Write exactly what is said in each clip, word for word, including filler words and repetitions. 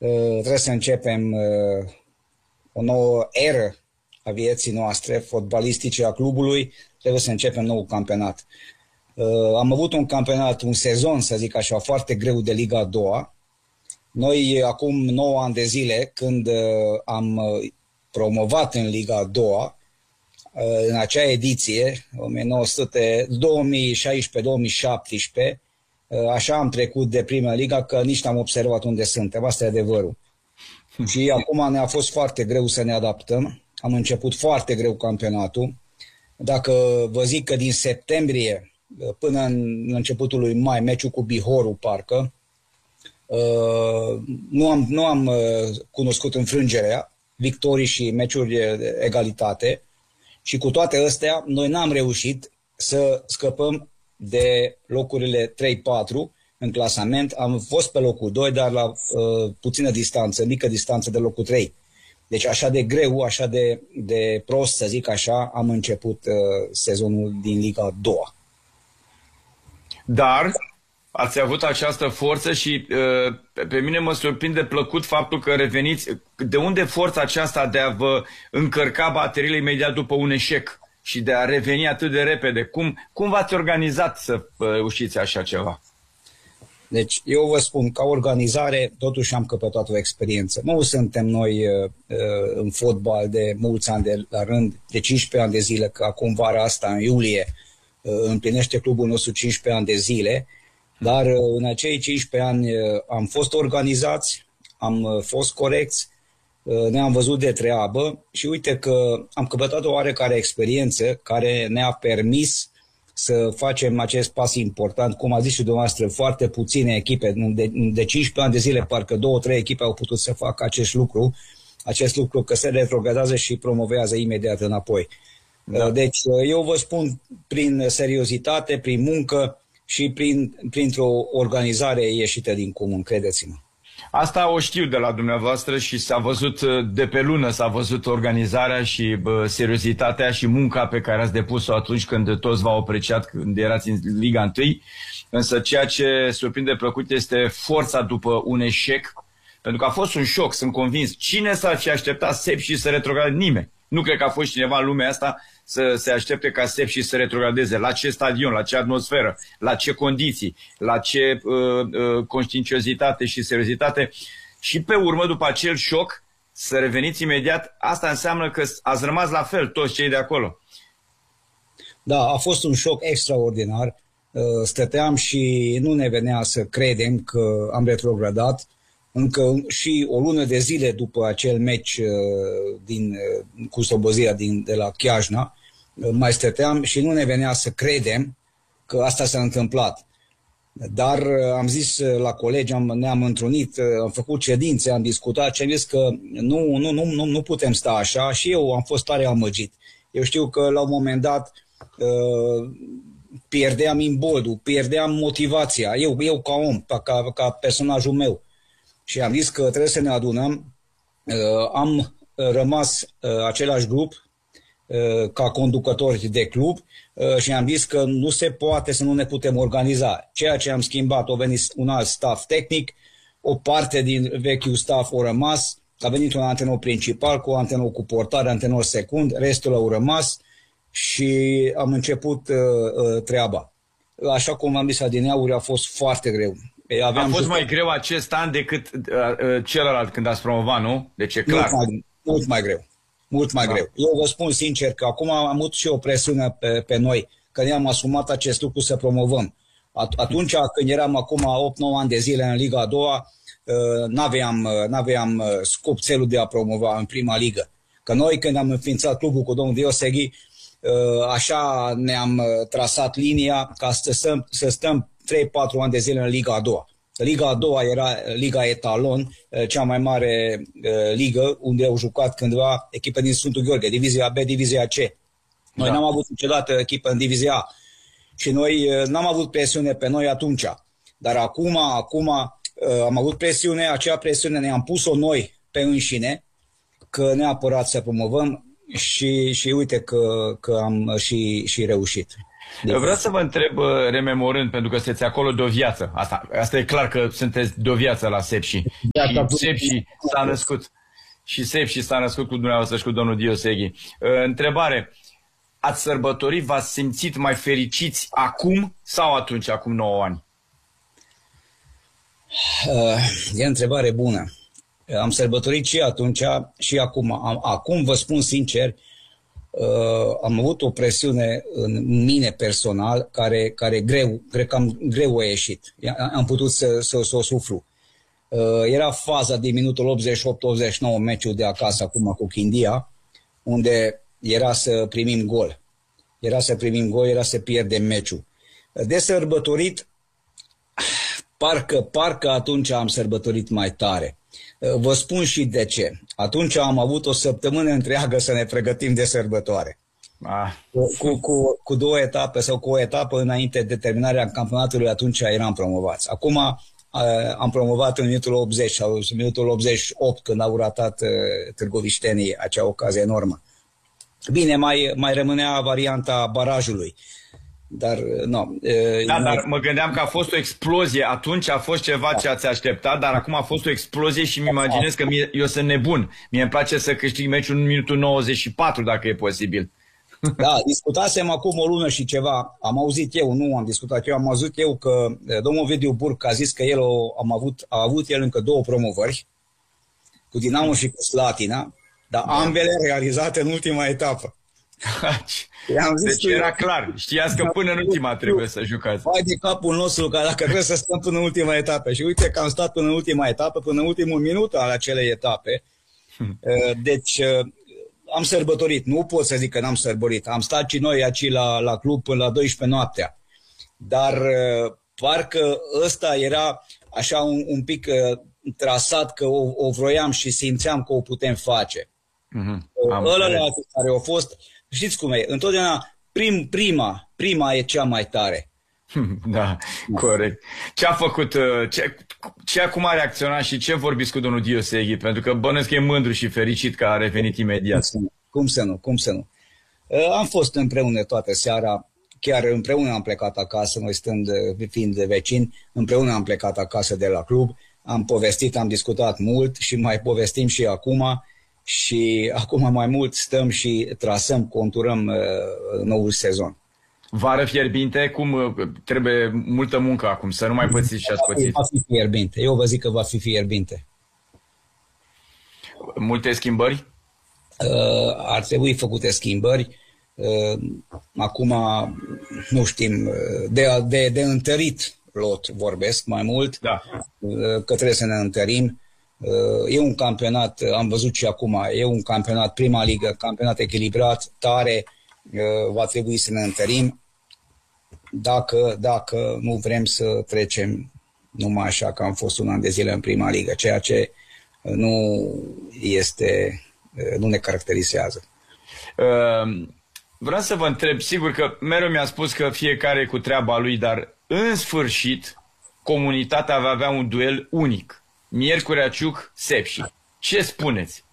Trebuie să începem o nouă eră a vieții noastre fotbalistice, a clubului. Trebuie să începem nou campionat. Am avut un campionat, un sezon, să zic așa, foarte greu de Liga a doua. Noi, acum nouă ani de zile, când am promovat în Liga a doua, în acea ediție, două mii șaisprezece două mii șaptesprezece, așa am trecut de prima liga că nici n-am observat unde suntem. Asta e adevărul. Și acum ne-a fost foarte greu să ne adaptăm. Am început foarte greu campionatul. Dacă vă zic că din septembrie până în începutul lui mai, meciul cu Bihorul, parcă, nu am, nu am cunoscut înfrângerea, victorii și meciuri de egalitate. Și cu toate astea, noi n-am reușit să scăpăm de locurile trei patru în clasament. Am fost pe locul doi, dar la uh, puțină distanță, mică distanță de locul trei. Deci așa de greu, așa de, de prost, să zic așa, am început uh, sezonul din Liga a doua. Dar ați avut această forță și uh, pe mine mă surprinde plăcut faptul că reveniți. De unde forța aceasta de a vă încărca bateriile imediat după un eșec și de a reveni atât de repede? Cum, cum v-ați organizat să reușiți așa ceva? Deci eu vă spun, ca organizare, totuși am căpătat o experiență. Nu suntem noi uh, în fotbal de mulți ani de la rând, de cincisprezece ani de zile, că acum vara asta, în iulie, uh, împlinește clubul nostru cincisprezece ani de zile. Dar în acei cincisprezece ani am fost organizați, am fost corecți, ne-am văzut de treabă și uite că am căpătat o oarecare experiență care ne-a permis să facem acest pas important. Cum a zis și dumneavoastră, foarte puține echipe, de, de cincisprezece ani de zile, parcă două, trei echipe au putut să facă acest lucru, acest lucru că se retrogradează și promovează imediat înapoi. Da. Deci eu vă spun, prin seriozitate, prin muncă, și prin, printr-o organizare ieșită din comun, credeți-mă. Asta o știu de la dumneavoastră și s-a văzut de pe lună, s-a văzut organizarea și bă, seriozitatea și munca pe care ați depus-o atunci când toți v-au apreciat, când erați în Liga unu. Însă ceea ce surprinde plăcut este forța după un eșec, pentru că a fost un șoc, sunt convins. Cine s-ar fi așteptat Sepsi să retrogradeze? Nimeni. Nu cred că a fost cineva în lumea asta să se aștepte ca Sepsi să retrogradeze. La ce stadion, la ce atmosferă, la ce condiții, la ce uh, uh, conștiinciozitate și seriozitate. Și pe urmă, după acel șoc, să reveniți imediat, asta înseamnă că ați rămas la fel, toți cei de acolo. Da, a fost un șoc extraordinar. Stăteam și nu ne venea să credem că am retrogradat. Încă și o lună de zile după acel meci din, cu Slobozia din, de la Chiajna, mai stăteam și nu ne venea să credem că asta s-a întâmplat. Dar am zis la colegi, am, ne-am întrunit, am făcut ședințe, am discutat și am zis că nu, nu, nu, nu, nu putem sta așa și eu am fost tare amăgit. Eu știu că la un moment dat uh, pierdeam imboldul, pierdeam motivația, eu, eu ca om, ca, ca personajul meu. Și am zis că trebuie să ne adunăm. Uh, am rămas uh, același grup uh, ca conducători de club uh, și am zis că nu se poate să nu ne putem organiza. Ceea ce am schimbat, a venit un alt staff tehnic, o parte din vechiul staff a rămas, a venit un antenor principal cu antenor cu portare, antenor secund, restul au rămas și am început uh, uh, treaba. Așa cum am zis adineauri, a fost foarte greu. Aveam a fost jucat... mai greu acest an decât uh, celălalt când ați promovat, nu? Deci e clar. Mult mai, mult mai greu. Mult mai da. greu. Eu vă spun sincer că acum am avut și o presiune pe, pe noi, că ne-am asumat acest lucru să promovăm. At atunci când eram acum opt nouă ani de zile în Liga a doua, uh, n-aveam, uh, n-aveam scop țelul de a promova în prima ligă. Că noi când am înființat clubul cu domnul Dioseghi, uh, așa ne-am trasat linia ca să stăm, să stăm trei patru ani de zile în Liga a doua. Liga a doua era Liga Etalon, cea mai mare uh, ligă, unde au jucat cândva echipe din Sfântul Gheorghe, Divizia B, Divizia C. Noi da. n-am avut niciodată echipă în Divizia A. Și noi uh, n-am avut presiune pe noi atunci. Dar acum, acum uh, am avut presiune, acea presiune ne-am pus-o noi pe înșine, că neapărat să promovăm și, și uite că, că am și, și reușit. Vreau să vă întreb, rememorând, pentru că sunteți acolo de o viață. Asta, asta e clar că sunteți de o viață la Sepsi. Și Sepsi s-a născut. Și Sepsi s-a născut cu dumneavoastră și cu domnul Dioseghi. Întrebare. Ați sărbătorit, v-ați simțit mai fericiți acum sau atunci, acum nouă ani? E o întrebare bună. Am sărbătorit și atunci și acum. Acum, vă spun sincer, am avut o presiune în mine personal care, care greu, cred că am, greu a ieșit. Am putut să, să, să o suflu. Era faza din minutul optzeci și opt optzeci și nouă, meciul de acasă acum cu Chindia, unde era să primim gol. Era să primim gol, era să pierdem meciul. De sărbătorit, parcă, parcă atunci am sărbătorit mai tare. Vă spun și de ce. Atunci am avut o săptămână întreagă să ne pregătim de sărbătoare. Ah. Cu, cu, cu două etape sau cu o etapă înainte de terminarea campionatului, atunci eram promovați. Acum am promovat în minutul optzeci sau în minutul optzeci și opt, când au ratat târgoviștenii acea ocazie enormă. Bine, mai, mai rămânea varianta barajului. Dar, no, da, nu... dar mă gândeam că a fost o explozie. Atunci a fost ceva da. ce ați așteptat, dar acum a fost o explozie și îmi imaginez că mie, eu sunt nebun. Mie îmi place să câștig meciul în minutul nouăzeci și patru, dacă e posibil. Da, discutasem acum o lună și ceva. Am auzit eu, nu am discutat eu, am auzit eu că domnul Ovidiu Burc a zis că el o, am avut, a avut el încă două promovări, cu Dinamo și cu Slatina, dar da. ambele realizate în ultima etapă. Deci era clar, știați că până în ultima trebuie să jucați. Vai de capul nostru, că dacă trebuie să stăm până în ultima etapă. Și uite că am stat până în ultima etapă, până în ultimul minut al acelei etape. Deci am sărbătorit, nu pot să zic că n-am sărbătorit. Am stat și noi aici la, la club până la douăsprezece noaptea. Dar parcă ăsta era așa un, un pic trasat, că o, o vroiam și simțeam că o putem face. Mm-hmm. Ăla care a fost, știți cum e, întotdeauna prim, prima, prima e cea mai tare. Da, corect. Ce a făcut, ce, ce acum a reacționat și ce vorbiți cu domnul Dioseghi? Pentru că bănuiesc că e mândru și fericit că a revenit imediat. Cum să nu, cum să nu. Am fost împreună toată seara, chiar împreună am plecat acasă, noi stând, fiind vecini, împreună am plecat acasă de la club, am povestit, am discutat mult și mai povestim și acum. Și acum mai mult stăm și trasăm, conturăm uh, noul sezon. Vară fierbinte, cum uh, trebuie multă muncă acum, să nu mai pățiți ce ați pățit. Va fi fierbinte, eu vă zic că va fi fierbinte. Multe schimbări? Uh, ar trebui făcute schimbări. Uh, acum, nu știm, de, de, de întărit lot vorbesc mai mult, da. uh, că trebuie să ne întărim. E un campionat, am văzut și acum, e un campionat, prima ligă, campionat echilibrat, tare, va trebui să ne întărim dacă, dacă nu vrem să trecem numai așa că am fost un an de zile în prima ligă, ceea ce nu este, nu ne caracterizează. Uh, vreau să vă întreb, sigur că mereu mi-a spus că fiecare cu treaba lui, dar în sfârșit comunitatea va avea un duel unic. Miercurea Ciuc, Sepsi. Ce spuneți?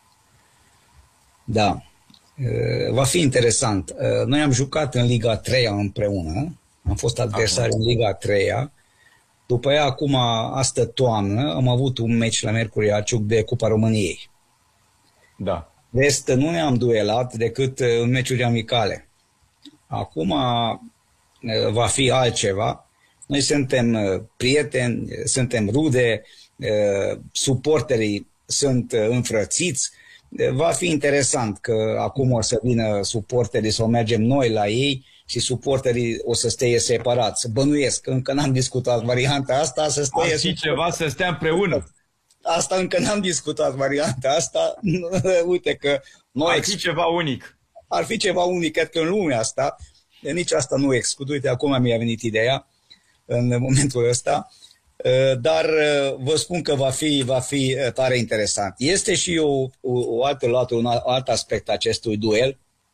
Da, va fi interesant. Noi am jucat în Liga a treia împreună, am fost adversari în Liga a treia. După ea, acum, astă toamnă, am avut un meci la Miercurea Ciuc de Cupa României. Da. Rest, nu ne-am duelat decât în meciuri amicale. Acum va fi altceva. Noi suntem prieteni, suntem rude, suporterii sunt înfrățiți. Va fi interesant că acum o să vină suporterii, să mergem noi la ei și suporterii o să stea separați. Bănuiesc, încă n-am discutat varianta asta. Să stea și ceva să stea împreună. Asta încă n-am discutat varianta asta. Uite că noi... Ar fi ceva unic. Ar fi ceva unic, cred că în lumea asta. Nici asta nu exclud. Uite, acum mi-a venit ideea în momentul ăsta. Dar vă spun că va fi, va fi tare interesant. Este și o, o, o altă latură, un alt aspect acestui duel.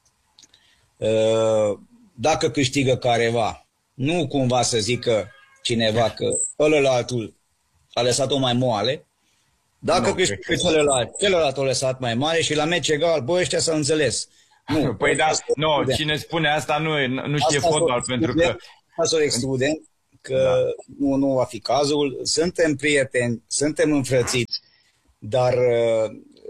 Dacă câștigă careva, nu cumva să zică cineva că ălălaltul a lăsat-o mai moale. Dacă no, câștigă celălalt, celălalt a lăsat mai mare și la meci egal, bă, ăștia s-au înțeles. Nu, păi da, nu, cine spune asta nu, nu știe asta fotbal, pentru că... Asta o excludem, că da. nu, nu va fi cazul. Suntem prieteni, suntem înfrățiți, dar uh,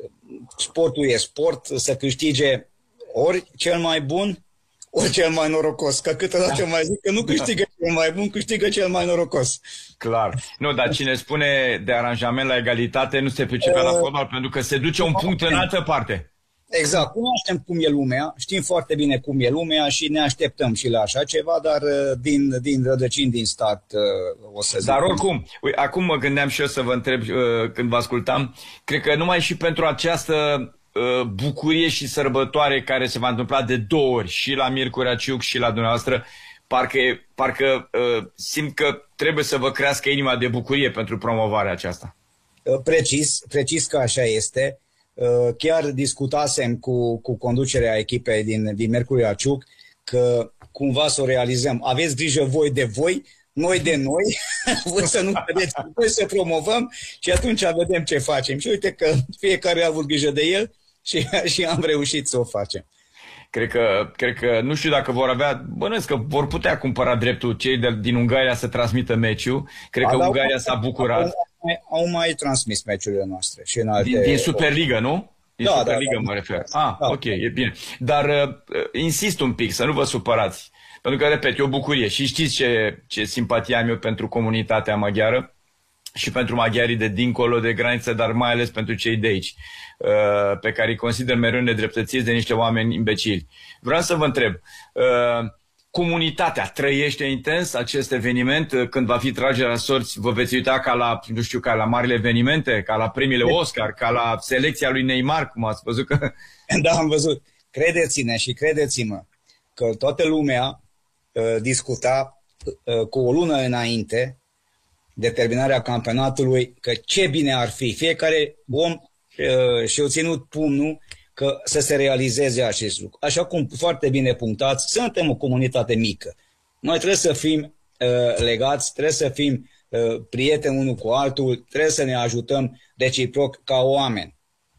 sportul e sport, să câștige ori cel mai bun, ori cel mai norocos. Că câteodată da. mai zic că nu câștigă da. cel mai bun, câștigă cel mai norocos. Clar. Nu, dar cine spune de aranjament la egalitate nu se pricepe uh, la fotbal, pentru că se duce un punct în altă parte. Exact. Cunoaștem cum e lumea, știm foarte bine cum e lumea și ne așteptăm și la așa ceva, dar din, din rădăcini, din start o să zic. Dar oricum, uite, acum mă gândeam și eu să vă întreb când vă ascultam, cred că numai și pentru această bucurie și sărbătoare care se va întâmpla de două ori, și la Miercurea Ciuc și la dumneavoastră, parcă, parcă simt că trebuie să vă crească inima de bucurie pentru promovarea aceasta. Precis, precis că așa este. Chiar discutasem cu, cu conducerea echipei din, din Miercurea Ciuc că cumva să o realizăm. Aveți grijă voi de voi, noi de noi, voi să nu vedeți, noi să promovăm și atunci vedem ce facem. Și uite că fiecare a avut grijă de el și, și am reușit să o facem. Cred că, cred că, nu știu dacă vor avea, bănuiesc că vor putea cumpăra dreptul cei de, din Ungaria să transmită meciul. Cred că Ungaria s-a bucurat. Au mai, au mai transmis meciurile noastre. Și în alte... Din, din Superliga, nu? Din da, Superliga da, da. mă refer. Ah, da. ok, e bine. Dar uh, insist un pic, să nu vă supărați. Pentru că, repet, e o bucurie. Și știți ce, ce simpatie am eu pentru comunitatea maghiară și pentru maghiarii de dincolo de graniță, dar mai ales pentru cei de aici, uh, pe care îi consider mereu nedreptățiți de niște oameni imbecili. Vreau să vă întreb, uh, comunitatea trăiește intens acest eveniment? Când va fi tragerea la sorți, vă veți uita ca la, nu știu, ca la marile evenimente, ca la premiile Oscar, ca la selecția lui Neymar, cum ați văzut că... Da, am văzut. Credeți-ne și credeți-mă că toată lumea uh, discuta uh, cu o lună înainte de terminarea campionatului că ce bine ar fi. Fiecare om uh, și-a ținut pumnul că să se realizeze acest lucru. Așa cum foarte bine punctați, suntem o comunitate mică. Noi trebuie să fim uh, legați, trebuie să fim uh, prieteni unul cu altul, trebuie să ne ajutăm reciproc ca oameni.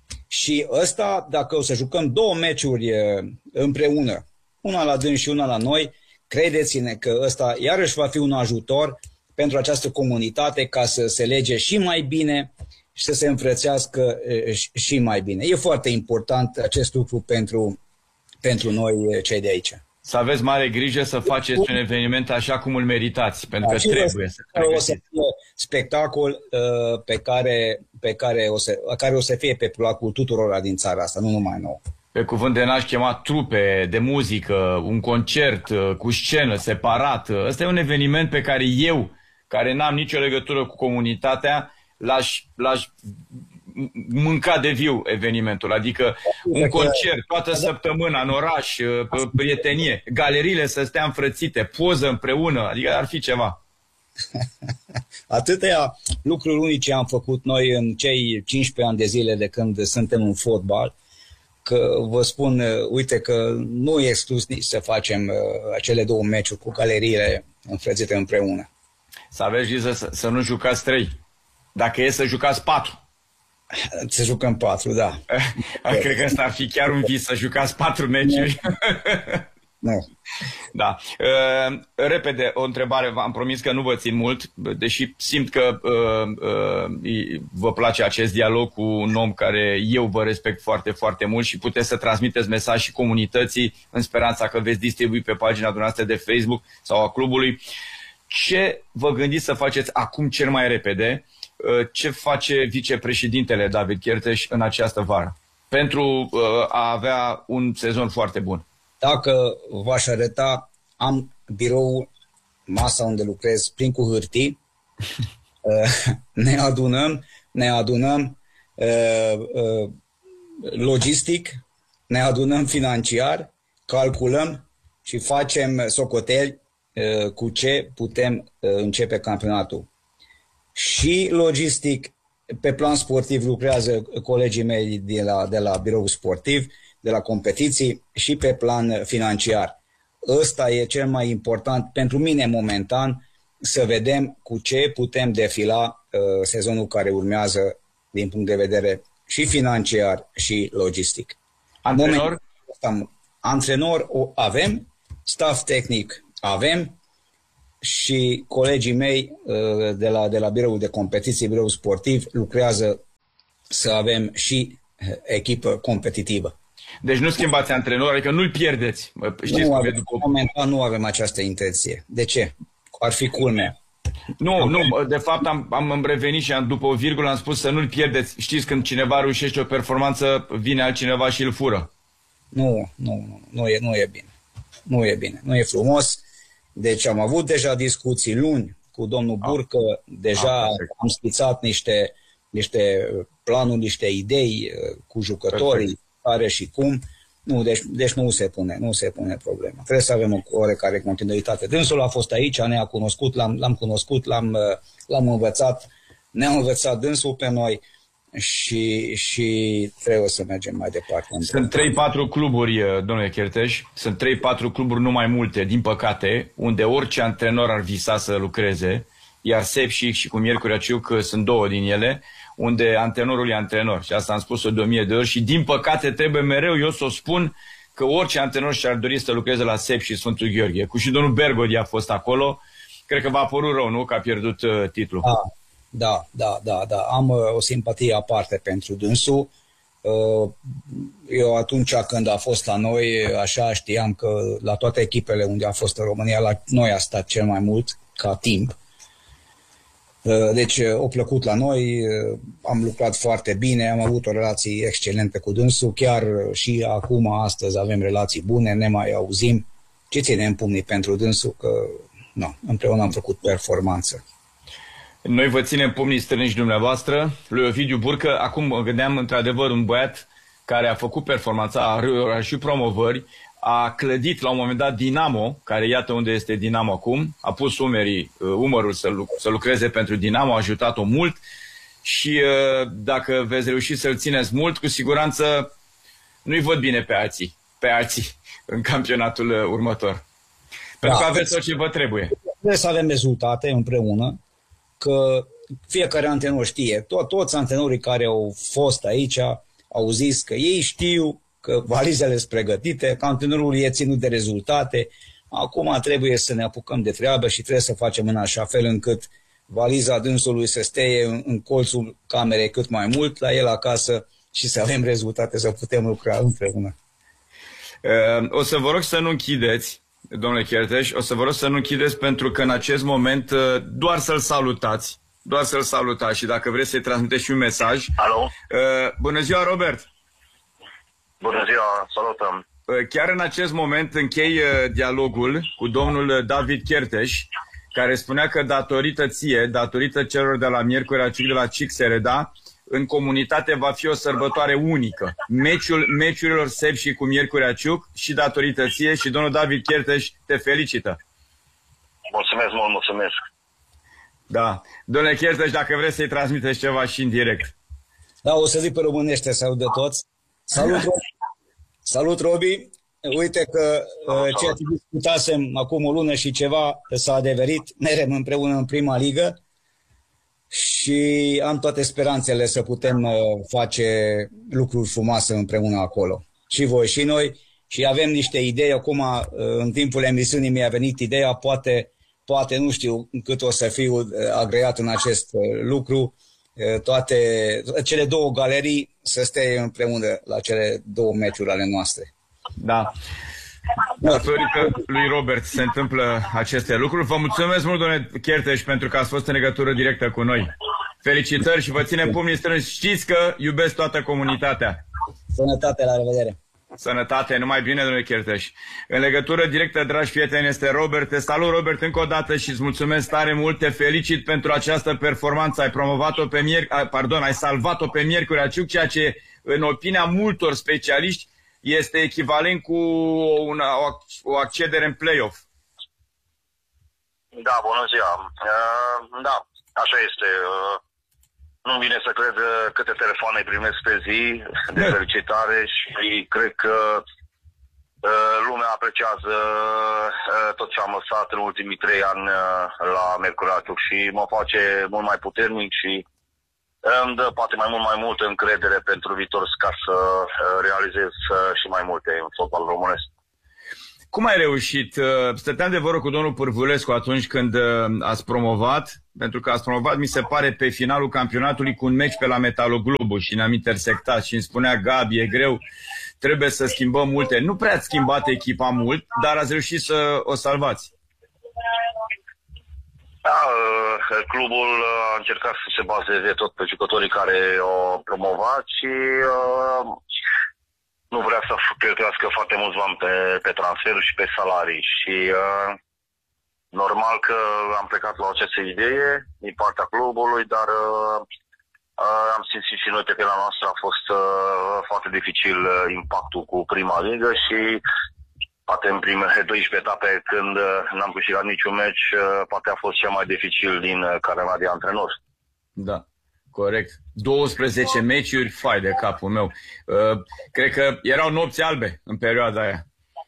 Și ăsta, dacă o să jucăm două meciuri uh, împreună, una la dâns și una la noi, credeți-ne că ăsta iarăși va fi un ajutor pentru această comunitate ca să se lege și mai bine și să se înfrățească și mai bine. E foarte important acest lucru pentru, pentru noi cei de aici. Să aveți mare grijă să faceți un eveniment așa cum îl meritați, pentru că trebuie să o să fie spectacol uh, pe, care, pe care, o să, care o să fie pe placul tuturor din țara asta, nu numai nouă. Pe cuvânt de n-aș chema trupe de muzică, un concert cu scenă separat. Ăsta e un eveniment pe care eu, care n-am nicio legătură cu comunitatea, l-aș, l-aș mânca de viu evenimentul. Adică un concert toată săptămâna în oraș, prietenie, galeriile să stea înfrățite, poză împreună, adică ar fi ceva. Atâtea lucruri unice am făcut noi în cei cincisprezece ani de zile de când suntem în fotbal, că vă spun, uite că nu e exclus nici să facem acele două meciuri cu galeriile înfrățite împreună. Să aveți grijă să, să nu jucați trei. Dacă e să jucați patru. Să jucăm patru, da. Cred că ăsta ar fi chiar un vis, să jucați patru meciuri. Nu. Da. Uh, repede, o întrebare. V-am promis că nu vă țin mult, deși simt că uh, uh, vă place acest dialog cu un om care eu vă respect foarte, foarte mult și puteți să transmiteți mesaj și comunității în speranța că veți distribui pe pagina dumneavoastră de Facebook sau a clubului. Ce vă gândiți să faceți acum cel mai repede? Ce face vicepreședintele David Chierteș în această vară pentru a avea un sezon foarte bun? Dacă v-aș arăta, am biroul, masa unde lucrez, plin cu hârtii, ne adunăm, ne adunăm logistic, ne adunăm financiar, calculăm și facem socoteli cu ce putem începe campionatul. Și logistic, pe plan sportiv lucrează colegii mei de la, de la biroul sportiv, de la competiții, și pe plan financiar. Ăsta e cel mai important pentru mine momentan, să vedem cu ce putem defila uh, sezonul care urmează din punct de vedere și financiar și logistic. Antrenor? antrenor o avem, staff tehnic avem și colegii mei de la, de la biroul de competiție, biroul sportiv, lucrează să avem și echipă competitivă. Deci nu schimbați antrenor, adică nu-l pierdeți. Știți nu cum avem, e după... momentan nu avem această intenție. De ce? Ar fi culmea. Nu, nu, de fapt am, am revenit și am, după o virgulă am spus să nu-l pierdeți. Știți, când cineva reușește o performanță, vine altcineva și îl fură. Nu, nu, nu, nu e, nu e bine. Nu e bine, nu e frumos. Deci am avut deja discuții luni cu domnul Burcă, deja a, am schițat niște, niște planuri, niște idei cu jucătorii, perfect, care și cum. Nu, deci, deci nu se pune, nu se pune problema. Trebuie să avem o oarecare continuitate. Dânsul a fost aici, ne-a cunoscut, l-am, l-am cunoscut, l-am, l-am învățat, ne-a învățat dânsul pe noi și, și trebuie să mergem mai departe. Sunt trei patru cluburi, domnule Cherteș, sunt trei patru cluburi, nu mai multe, din păcate, unde orice antrenor ar visa să lucreze, iar Sepsi și cu Miercurea Ciuc sunt două din ele, unde antrenorul e antrenor. Și asta am spus-o de o mie de ori și din păcate trebuie mereu eu să o spun că orice antrenor și-ar dori să lucreze la Sep și Sfântul Gheorghe. Cu și domnul Bergodi a fost acolo. Cred că v-a părut rău, nu? Că a pierdut uh, titlul. Da, da, da, da, da. Am uh, o simpatie aparte pentru dânsul. Uh, eu atunci când a fost la noi, așa știam că la toate echipele unde a fost în România, la noi a stat cel mai mult ca timp. Deci a plăcut la noi, am lucrat foarte bine, am avut o relație excelentă cu dânsul, chiar și acum, astăzi, avem relații bune, ne mai auzim. Ce ținem pumnii pentru dânsul, că nu, împreună am făcut performanță. Noi vă ținem pumnii strânși dumneavoastră, lui Ovidiu Burcă. Acum mă gândeam, într-adevăr, un băiat care a făcut performanța, a și promovări, a clădit la un moment dat Dinamo, care iată unde este Dinamo acum, a pus umerii, umărul să, luc să lucreze pentru Dinamo, a ajutat-o mult și dacă veți reuși să-l țineți mult, cu siguranță nu-i văd bine pe alții, pe alții în campionatul următor. Pentru da, că aveți tot ce vă trebuie. Trebuie să avem rezultate împreună, că fiecare antrenor știe, to toți antrenorii care au fost aici au zis că ei știu că valizele sunt pregătite, că antrenorul e ținut de rezultate. Acum trebuie să ne apucăm de treabă și trebuie să facem în așa fel încât valiza dânsului să steie în, în colțul camerei cât mai mult la el acasă și să avem rezultate, să putem lucra împreună. O să vă rog să nu închideți, domnule Cherteș, o să vă rog să nu închideți pentru că în acest moment doar să-l salutați, doar să-l salutați și dacă vreți să-i transmiteți și un mesaj. Alo? Bună ziua, Robert! Bună ziua, salutăm! Chiar în acest moment închei dialogul cu domnul David Cherteș, care spunea că datorită ție, datorită celor de la Miercurea Ciuc, de la Cixereda, în comunitate va fi o sărbătoare unică. Meciul meciurilor Sep și cu Miercurea Ciuc și datorită ție și domnul David Cherteș te felicită. Mulțumesc mult, mulțumesc! Da. Domnule Cherteș, dacă vreți să-i transmiteți ceva și în direct. Da, o să zic pe românește, să aud de toți. Salut, Robi! Salut, Robi! Uite că salut, ceea ce discutasem acum o lună și ceva s-a adeverit, merem împreună în prima ligă și am toate speranțele să putem face lucruri frumoase împreună acolo. Și voi și noi. Și avem niște idei. Acum, în timpul emisiunii mi-a venit ideea, poate, poate nu știu cât o să fiu agreat în acest lucru, toate cele două galerii să stea împreună la cele două meciuri ale noastre. Da. Datorită lui Robert se întâmplă aceste lucruri. Vă mulțumesc mult, domnule Cherteș, pentru că ați fost în legătură directă cu noi. Felicitări și vă ținem pumnii strânși. Știți că iubesc toată comunitatea. Sănătate, la revedere! Sănătate, numai bine, domnule Cherteș. În legătură directă, dragi prieteni, este Robert. Te salut, Robert, încă o dată și îți mulțumesc tare mult. Te felicit pentru această performanță. Ai promovat-o pe Mier... Pardon, ai salvat-o pe Miercurea Ciuc, ceea ce, în opinia multor specialiști, este echivalent cu una, o accedere în play-off. Da, bună ziua. Uh, da, așa este. Uh, nu vine să cred câte telefoane primesc pe zi de felicitare și cred că uh, lumea apreciază uh, tot ce am lăsat în ultimii trei ani uh, la Miercurea Ciuc și mă face mult mai puternic și îmi dă poate mai mult, mai multă încredere pentru viitor ca să realizez și mai multe în fotbal românesc. Cum ai reușit? Stăteam de vorbă cu domnul Pârvulescu atunci când ați promovat, pentru că ați promovat, mi se pare, pe finalul campionatului cu un meci pe la Metaloglobu și ne-am intersectat și îmi spunea: Gabi, e greu, trebuie să schimbăm multe. Nu prea ați schimbat echipa mult, dar ați reușit să o salvați. Da, clubul a încercat să se bazeze tot pe jucătorii care au promovat și uh, nu vrea să cheltuiască foarte mulți bani pe, pe transferuri și pe salarii. Și uh, normal că am plecat la această idee din partea clubului, dar uh, uh, am simțit și noi pe pielea noastră, a fost uh, foarte dificil uh, impactul cu prima ligă și poate în primele douăsprezece etape, când uh, n-am câștigat niciun meci, uh, poate a fost cel mai dificil din uh, cariera de antrenor. Da. Corect. douăsprezece meciuri, fai de capul meu. Uh, cred că erau nopți albe în perioada aia.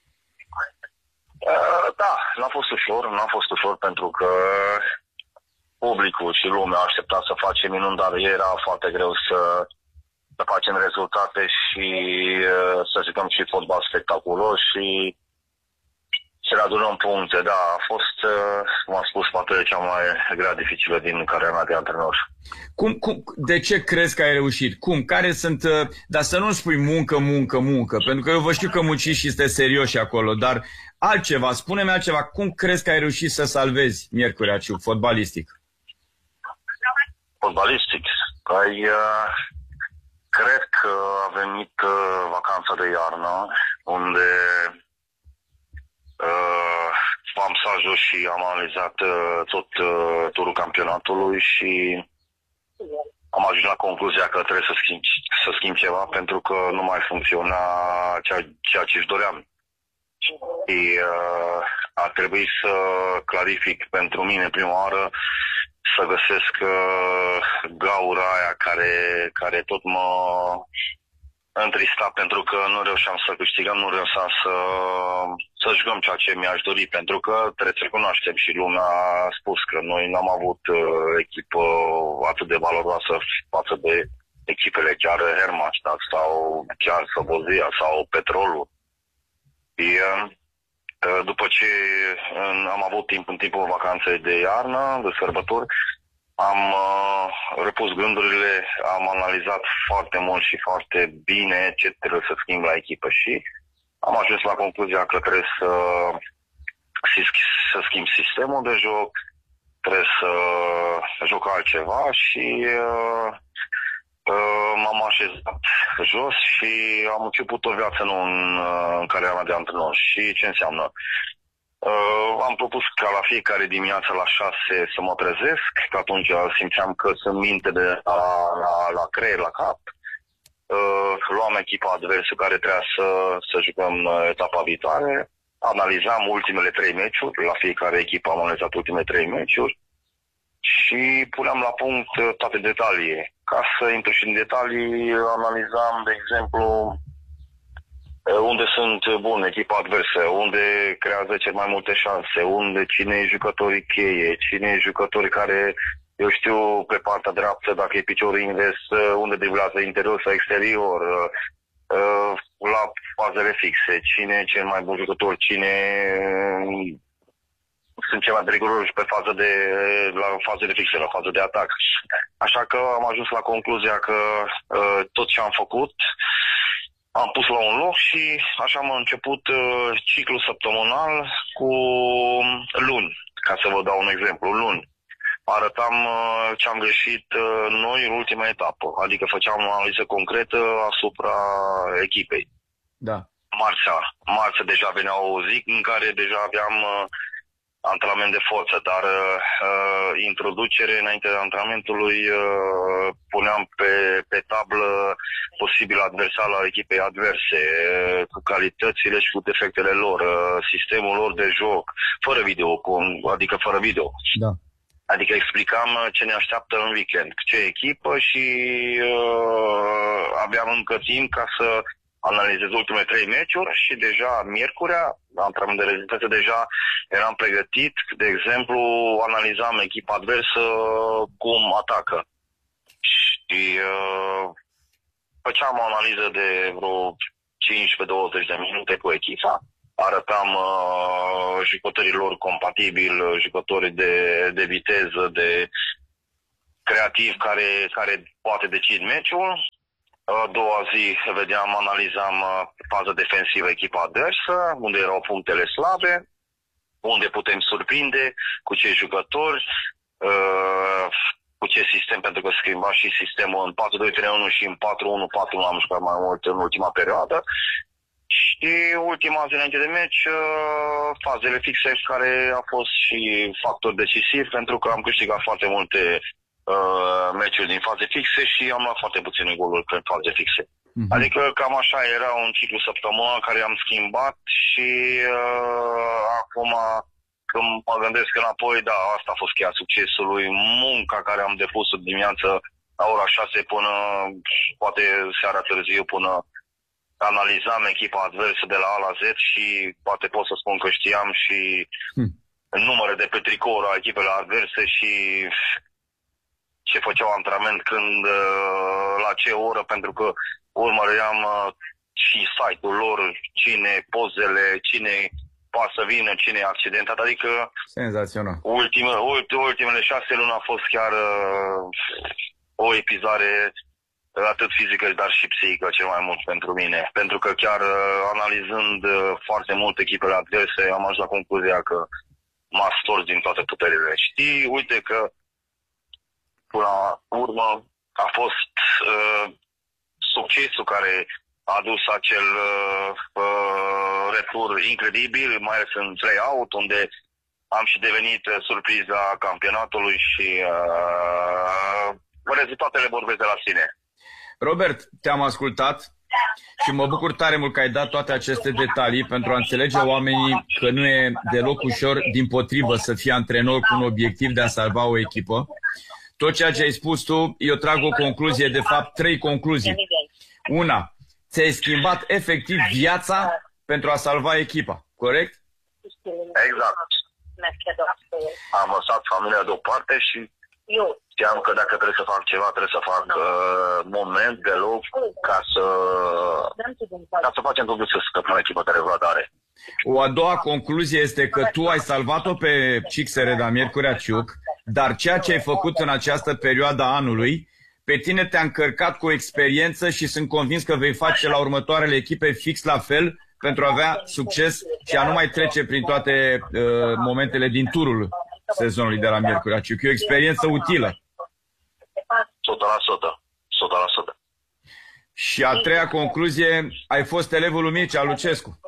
Uh, da, n-a fost ușor, n-a fost ușor pentru că publicul și lumea aștepta să facem minuni, dar era foarte greu să, să facem rezultate și uh, să jucăm și fotbal spectaculos și să ne adunăm puncte. Da, a fost, uh, cum am spus, poate cea mai grea dificilă din cariera de antrenor. Cum, cum, de ce crezi că ai reușit? Cum? Care sunt... Dar să nu spui muncă, muncă, muncă, pentru că eu vă știu că munciți și sunteți serioși acolo, dar altceva, spune-mi altceva. Cum crezi că ai reușit să salvezi Miercurea Ciuc, fotbalistic? Fotbalistic? Păi, uh, cred că a venit uh, vacanța de iarnă, unde uh, am stat jos și am analizat uh, tot uh, turul campionatului și am ajuns la concluzia că trebuie să schimb, să schimb ceva, pentru că nu mai funcționa ceea, ceea ce își doream. Și uh, a trebuit să clarific pentru mine prima oară, să găsesc uh, gaura aia care, care tot mă întrista, pentru că nu reușeam să câștigăm, nu reușeam să, să jucăm ceea ce mi-aș dori, pentru că trebuie să recunoaștem și lumea a spus că noi n-am avut uh, echipă atât de valoroasă față de echipele chiar Hermannstadt sau chiar Slobozia sau Petrolul. Și, uh, după ce uh, am avut timp în timpul vacanței de iarnă, de sărbători, am uh, repus gândurile, am analizat foarte mult și foarte bine ce trebuie să schimb la echipă și am ajuns la concluzia că trebuie să, să schimb sistemul de joc, trebuie să joc altceva și uh, uh, m-am așezat jos și am început o viață nou în, în cariera de antrenor. Și ce înseamnă? Uh, am propus ca la fiecare dimineață la șase să mă trezesc, că atunci simțeam că sunt minte de la, la, la creier, la cap. Uh, luam echipa adversă care trebuia să, să jucăm etapa viitoare. Analizam ultimele trei meciuri, la fiecare echipă am analizat ultimele trei meciuri și puneam la punct toate detalii. Ca să intru și în detalii, analizam, de exemplu, unde sunt bune echipa adversă, unde creează cel mai multe șanse, unde cine e jucătorii cheie, cine e jucătorii care, eu știu, pe partea dreaptă, dacă e piciorul invers, unde driblează interior sau exterior, la fazele fixe, cine e cel mai bun jucător, cine sunt cei mai riguroși pe fază de, la fazele fixe, la fază de atac. Așa că am ajuns la concluzia că tot ce am făcut am pus la un loc și așa am început uh, ciclul săptămânal cu luni, ca să vă dau un exemplu. Luni arătam uh, ce am greșit uh, noi în ultima etapă, adică făceam o analiză concretă asupra echipei. Da. Marțea, marțea deja venea o zi în care deja aveam uh, antrenament de forță, dar uh, introducere înainte de antrenamentului uh, puneam pe, pe tablă posibil adversar al echipei adverse, uh, cu calitățile și cu defectele lor, uh, sistemul lor de joc, fără video, cu, adică fără video. Da. Adică explicam ce ne așteaptă în weekend, ce echipă și uh, aveam încă timp ca să analizez ultimele trei meciuri și deja miercurea, antrenament de rezistență, deja eram pregătit. De exemplu, analizam echipa adversă cum atacă. Și Și uh, făceam o analiză de vreo cincisprezece douăzeci de minute cu echipa. Arătam uh, jucătorii lor compatibili, jucătorii de, de viteză, de creativ care, care poate decide meciul. A doua zi vedeam, analizam faza defensivă echipa adversă, unde erau punctele slabe, unde putem surprinde, cu ce jucători, cu ce sistem, pentru că schimba și sistemul în patru doi trei unu și în patru unu patru unu am jucat mai mult în ultima perioadă. Și ultima zi înainte de meci, fazele fixe, care a fost și factor decisiv, pentru că am câștigat foarte multe uh, meciuri din faze fixe și am luat foarte puține goluri pe faze fixe. Uh-huh. Adică cam așa era un ciclu săptămânal care am schimbat și uh, acum când mă gândesc înapoi, da, asta a fost cheia succesului, munca care am depus-o dimineață la ora șase până poate seara târziu, până analizam echipa adversă de la A la Z și poate pot să spun că știam și hmm. numere de pe tricouri a echipelor adverse și ce făceau antrenament când, la ce oră, pentru că urmăream și site-ul lor, cine pozele, cine poate să vină, cine e accidentat, adică senzațional. Ultime, ultimele șase luni a fost chiar uh, o epizoare atât fizică, dar și psihică cel mai mult pentru mine. Pentru că chiar analizând foarte mult echipele adverse, am ajuns la concluzia că m-a stors din toate puterile. Știi, uite că până la urmă a fost uh, succesul care a adus acel uh, uh, retur incredibil, mai ales în play-out, unde am și devenit uh, surpriza campionatului și uh, rezultatele vorbesc de la sine. Robert, te-am ascultat și mă bucur tare mult că ai dat toate aceste detalii pentru a înțelege oamenii că nu e deloc ușor, dimpotrivă, să fii antrenor cu un obiectiv de a salva o echipă. Tot ceea ce ai spus tu, eu trag o concluzie, de fapt trei concluzii. Una, ți-ai schimbat efectiv viața pentru a salva echipa, corect? Exact. Am lăsat familia deoparte și știam că dacă trebuie să fac ceva, trebuie să fac uh, moment, deloc, ca să, ca să facem totul să scăpăm echipa care vă are. O a doua concluzie este că tu ai salvat-o pe Cixere Miercurea Ciuc, dar ceea ce ai făcut în această perioadă a anului, pe tine te-a încărcat cu experiență și sunt convins că vei face la următoarele echipe fix la fel pentru a avea succes și a nu mai trece prin toate uh, momentele din turul sezonului de la Miercurea Ciuc. E o experiență utilă. o sută la sută. o sută la sută. Și a treia concluzie, ai fost elevul lui Mircea Lucescu.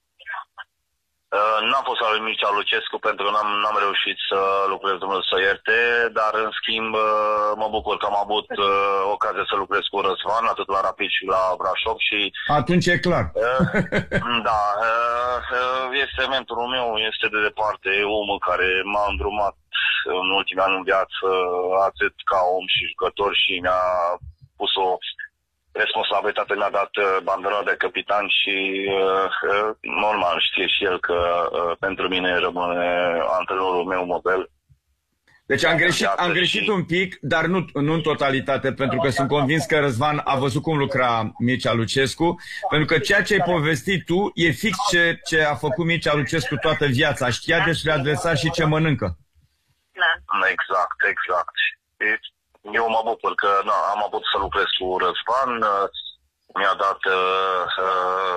Uh, n-am fost al lui Mircea Lucescu pentru că n-am, n-am reușit să lucrez, Dumnezeu să ierte, dar în schimb uh, mă bucur că am avut uh, ocazia să lucrez cu Răzvan, atât la Rapid și la Brașov și... Atunci e clar. Uh, da, uh, este mentorul meu, este de departe omul care m-a îndrumat în ultimii ani în viață, atât ca om și jucător, și mi-a pus o responsabilitate, mi-a dat banderona de capitan și uh, normal știe și el că uh, pentru mine rămâne antrenorul meu model. Deci am greșit, am greșit un pic, dar nu, nu în totalitate, pentru că sunt convins că Răzvan a văzut cum lucra Mircea Lucescu, pentru că ceea ce ai povestit tu e fix ce, ce a făcut Mircea Lucescu toată viața. Știa despre adversar și ce mănâncă. Exact, exact. Eu mă bucur că na, am avut să lucrez cu Răzvan, mi-a dat uh,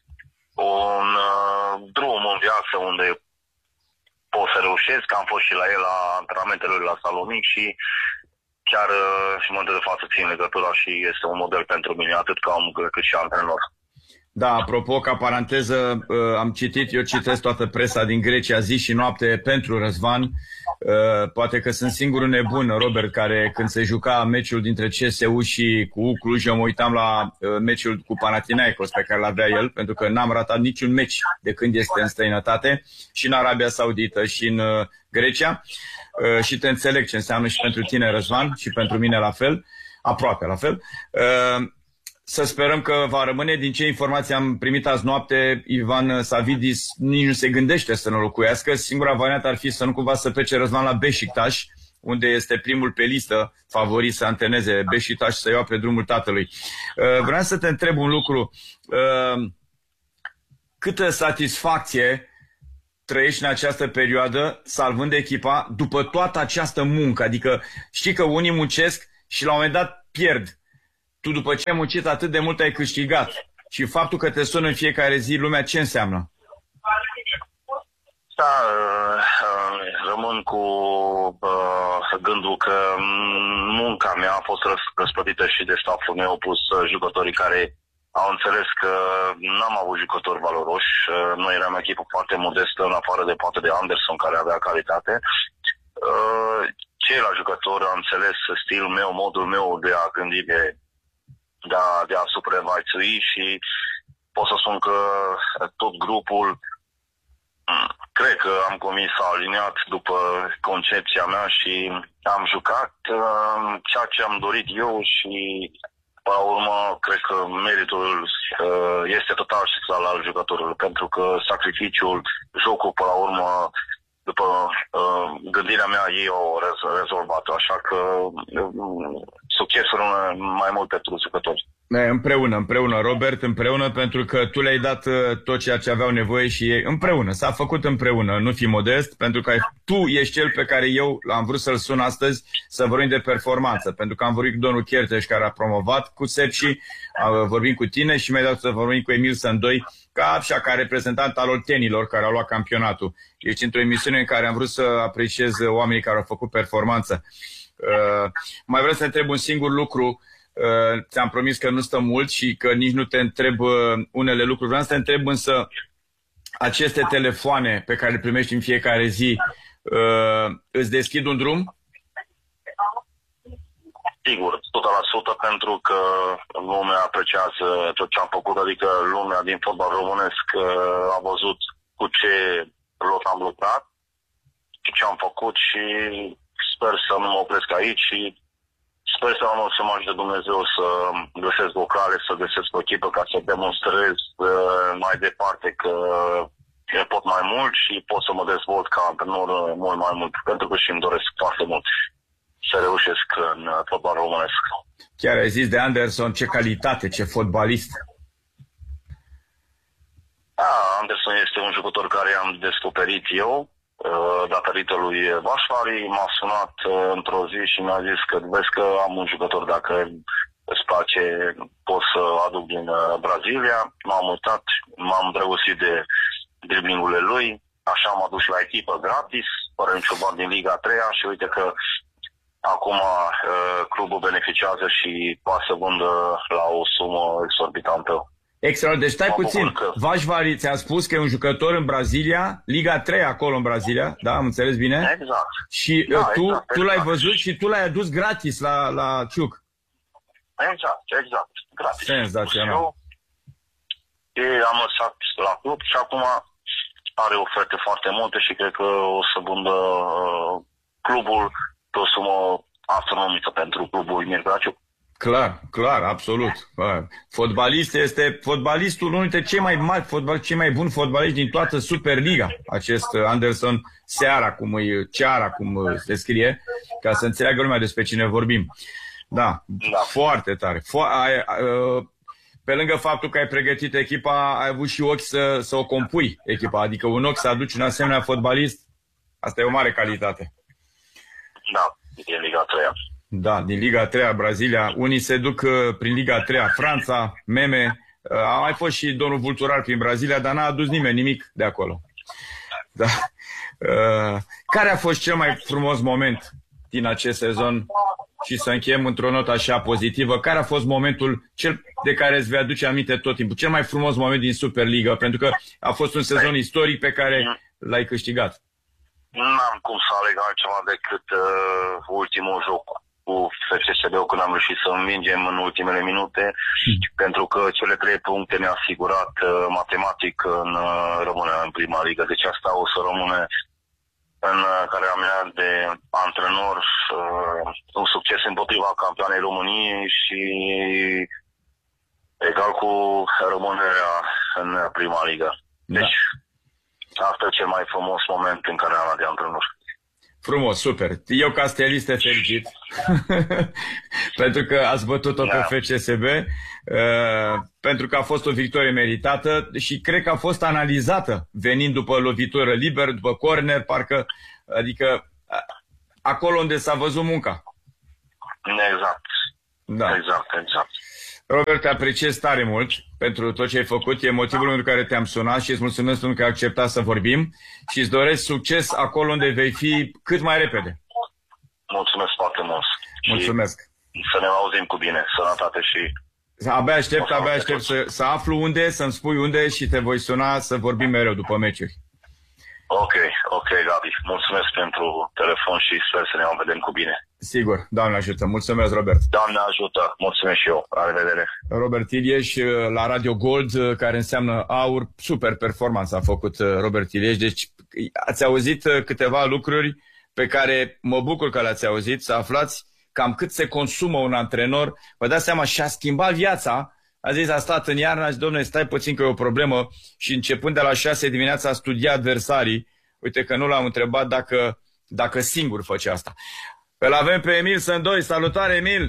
un uh, drum în viață unde pot să reușesc. Am fost și la el la antrenamentele la Salonic și chiar uh, și în momentul de față țin legătura și este un model pentru mine, atât ca om cât și antrenor. Da, apropo, ca paranteză, am citit, eu citesc toată presa din Grecia zi și noapte pentru Răzvan. Poate că sunt singurul nebun, Robert, care când se juca meciul dintre C S U și cu Cluj, eu mă uitam la meciul cu Panathinaikos pe care l-avea el, pentru că n-am ratat niciun meci de când este în străinătate, și în Arabia Saudită și în Grecia. Și te înțeleg ce înseamnă și pentru tine, Răzvan, și pentru mine la fel, aproape la fel. Să sperăm că va rămâne. Din ce informații am primit azi noapte, Ivan Savidis nici nu se gândește să nu locuiască. Singura variantă ar fi să nu cumva să plece Răzvan la Beşiktaş, unde este primul pe listă favorit să antreneze Beşiktaş și să ia pe drumul tatălui. Vreau să te întreb un lucru. Câtă satisfacție trăiești în această perioadă salvând echipa după toată această muncă? Adică știi că unii muncesc și la un moment dat pierd. Tu după ce ai muncit atât de mult ai câștigat. Și faptul că te sună în fiecare zi lumea, ce înseamnă? Da, rămân cu gândul că munca mea a fost răsplătită și de stafful meu, plus jucătorii care au înțeles că n-am avut jucători valoroși. Noi eram echipă foarte modestă, în afară de poate de Anderson, care avea calitate. Ceilalți jucători au înțeles stilul meu, modul meu de a gândi, de, de, a, de a supraviețui și pot să spun că tot grupul, cred că am convins, s-a aliniat după concepția mea și am jucat ceea ce am dorit eu și până la urmă, cred că meritul uh, este total și total al jucătorului, pentru că sacrificiul, jocul, până la urmă, după uh, gândirea mea, ei au rez- rezolvat, așa că uh, succesul mai mult pentru jucători. Împreună, împreună, Robert, împreună, pentru că tu le-ai dat tot ceea ce aveau nevoie și ei împreună. S-a făcut împreună, nu fi modest, pentru că tu ești cel pe care eu am vrut să-l sun astăzi să vorbim de performanță, pentru că am vorbit cu domnul Cherteș, care a promovat cu Sepsi, vorbim cu tine și mi-ai dat să vorbim cu Emil Sândoi, ca așa, ca reprezentant al oltenilor care au luat campionatul. Ești într-o emisiune în care am vrut să apreciez oamenii care au făcut performanță. Uh, mai vreau să întreb un singur lucru. Uh, ți-am promis că nu stă mult și că nici nu te întreb uh, unele lucruri. Vreau să te întreb însă, aceste telefoane pe care le primești în fiecare zi, uh, îți deschid un drum? Sigur, o sută la sută, pentru că lumea apreciază tot ce am făcut, adică lumea din fotbal românesc uh, a văzut cu ce lot am lucrat, ce am făcut și sper să nu mă opresc aici și sper să mă, să mă ajute Dumnezeu să găsesc o cale, să găsesc o echipă ca să demonstrez uh, mai departe că pot mai mult și pot să mă dezvolt ca antrenor mult mai mult, pentru că și îmi doresc foarte mult să reușesc în fotbal românesc. Chiar ai zis de Anderson, ce calitate, ce fotbalist. Da, Anderson este un jucător care am descoperit eu, datorită lui Vașvari. M-a sunat într-o zi și mi-a zis că vezi că am un jucător, dacă îți place, poți să aduc din Brazilia. M-am uitat, m-am drăgostit de driblingurile lui, așa m-a dus la echipă gratis, fără niciun ban din Liga a treia și uite că acum clubul beneficiază și poate să vândă la o sumă exorbitantă. Extraordinar. Deci stai puțin. Că... Vașvari ți-a spus că e un jucător în Brazilia, Liga a treia acolo în Brazilia, da? Am înțeles bine? Exact. Și da, tu, exact, tu l-ai exact. văzut și tu l-ai adus gratis la, la Ciuc. Exact, exact. Gratis. Senzațional. Eu am lăsat la club și acum are oferte foarte multe și cred că o să vândă uh, clubul pe o sumă astronomică pentru clubul Mircea Ciuc. Clar, clar, absolut. Fotbalist este fotbalistul, unul dintre cei mai mari fotbal, cei mai buni fotbaliști din toată Superliga. Acest Anderson, Seara, cum îi, Ceara, cum se scrie, ca să înțeleagă lumea despre cine vorbim. Da, da. Foarte tare. Fo- ai, ai, pe lângă faptul că ai pregătit echipa, ai avut și ochi să, să o compui echipa, adică un ochi să aduci un asemenea fotbalist, asta e o mare calitate. Da, din Liga a treia. Da, din Liga a treia, Brazilia. Unii se duc uh, prin Liga a treia, Franța, Meme. Uh, a mai fost și domnul Vulturar prin Brazilia, dar n-a adus nimeni nimic de acolo. Da. Uh, care a fost cel mai frumos moment din acest sezon? Și să încheiem într-o notă așa pozitivă. Care a fost momentul cel de care îți vei aduce aminte tot timpul? Cel mai frumos moment din Superliga, pentru că a fost un sezon istoric pe care l-ai câștigat. N-am cum să aleg altceva decât uh, ultimul joc cu F C S B-ul, când am reușit să învingem în ultimele minute, mm. pentru că cele trei puncte ne-a asigurat uh, matematic în uh, rămâne în prima ligă. Deci asta o să rămâne în uh, cariera mea de antrenor, uh, un succes împotriva campioanei României și egal cu rămânerea în prima ligă. Deci da. Asta e cel mai frumos moment în cariera mea de antrenor. Frumos, super. Eu ca stelist te felicit pentru că ați bătut-o Da. pe F C S B, uh, pentru că a fost o victorie meritată și cred că a fost analizată venind după lovitură liberă, după corner, parcă, adică acolo unde s-a văzut munca. Exact. Da. Exact, exact. Robert, te apreciez tare mult pentru tot ce ai făcut. E motivul pentru care te-am sunat și îți mulțumesc pentru că ai acceptat să vorbim și îți doresc succes acolo unde vei fi cât mai repede. Mulțumesc foarte mult. Mulțumesc. Și să ne auzim cu bine. Sănătate și... Abia aștept, abia aștept să, să aflu unde, să-mi spui unde și te voi suna să vorbim mereu după meciuri. Ok, ok, Gabi. Mulțumesc pentru telefon și sper să ne vedem cu bine. Sigur, Doamne ajută. Mulțumesc, Robert. Doamne ajută. Mulțumesc și eu. La revedere. Robert Ilieș la Radio Gold, care înseamnă aur. Super performanță a făcut Robert Ilieș. Deci ați auzit câteva lucruri pe care mă bucur că le-ați auzit, să aflați cam cât se consumă un antrenor. Vă dați seama, și-a schimbat viața. A zis, a stat în iarnă, a zis, dom'le, stai puțin că e o problemă și începând de la șase dimineața a studiat adversarii. Uite că nu l-am întrebat dacă, dacă singur făcea asta. Îl avem pe Emil Sândoi. Salutare, Emil!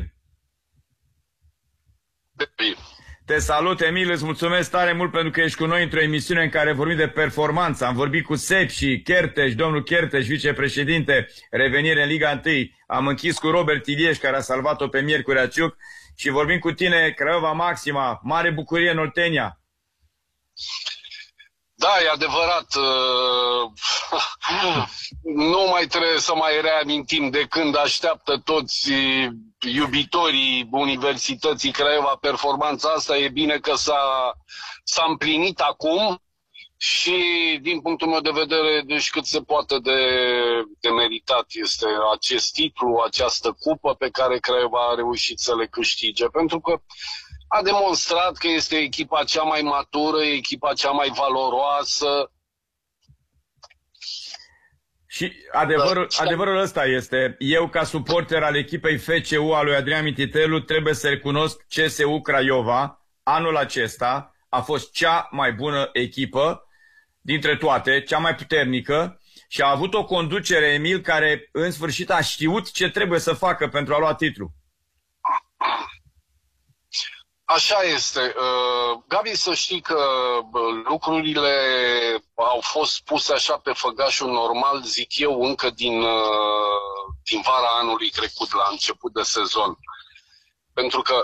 Te salut, Emil, îți mulțumesc tare mult pentru că ești cu noi într-o emisiune în care vorbim de performanță. Am vorbit cu Sep și Cherteș, domnul Cherteș, vicepreședinte, revenire în Liga unu. Am închis cu Robert Ilieș, care a salvat-o pe Miercurea Ciuc, și vorbim cu tine, Craiova Maxima. Mare bucurie în Oltenia. Da, e adevărat. Nu mai trebuie să mai reamintim de când așteaptă toți iubitorii Universității Craiova performanța asta. E bine că s-a, s-a împlinit acum și din punctul meu de vedere, deci cât se poate de, de meritat este acest titlu, această cupă pe care Craiova a reușit să le câștige. Pentru că a demonstrat că este echipa cea mai matură, echipa cea mai valoroasă. Și adevărul, adevărul ăsta este, eu ca suporter al echipei F C U al lui Adrian Mititelu trebuie să recunosc C S U Craiova anul acesta a fost cea mai bună echipă dintre toate, cea mai puternică și a avut o conducere, Emil, care în sfârșit a știut ce trebuie să facă pentru a lua titlul. Așa este. Gabi, să știi că lucrurile au fost puse așa pe făgașul normal, zic eu, încă din, din vara anului trecut, la început de sezon. Pentru că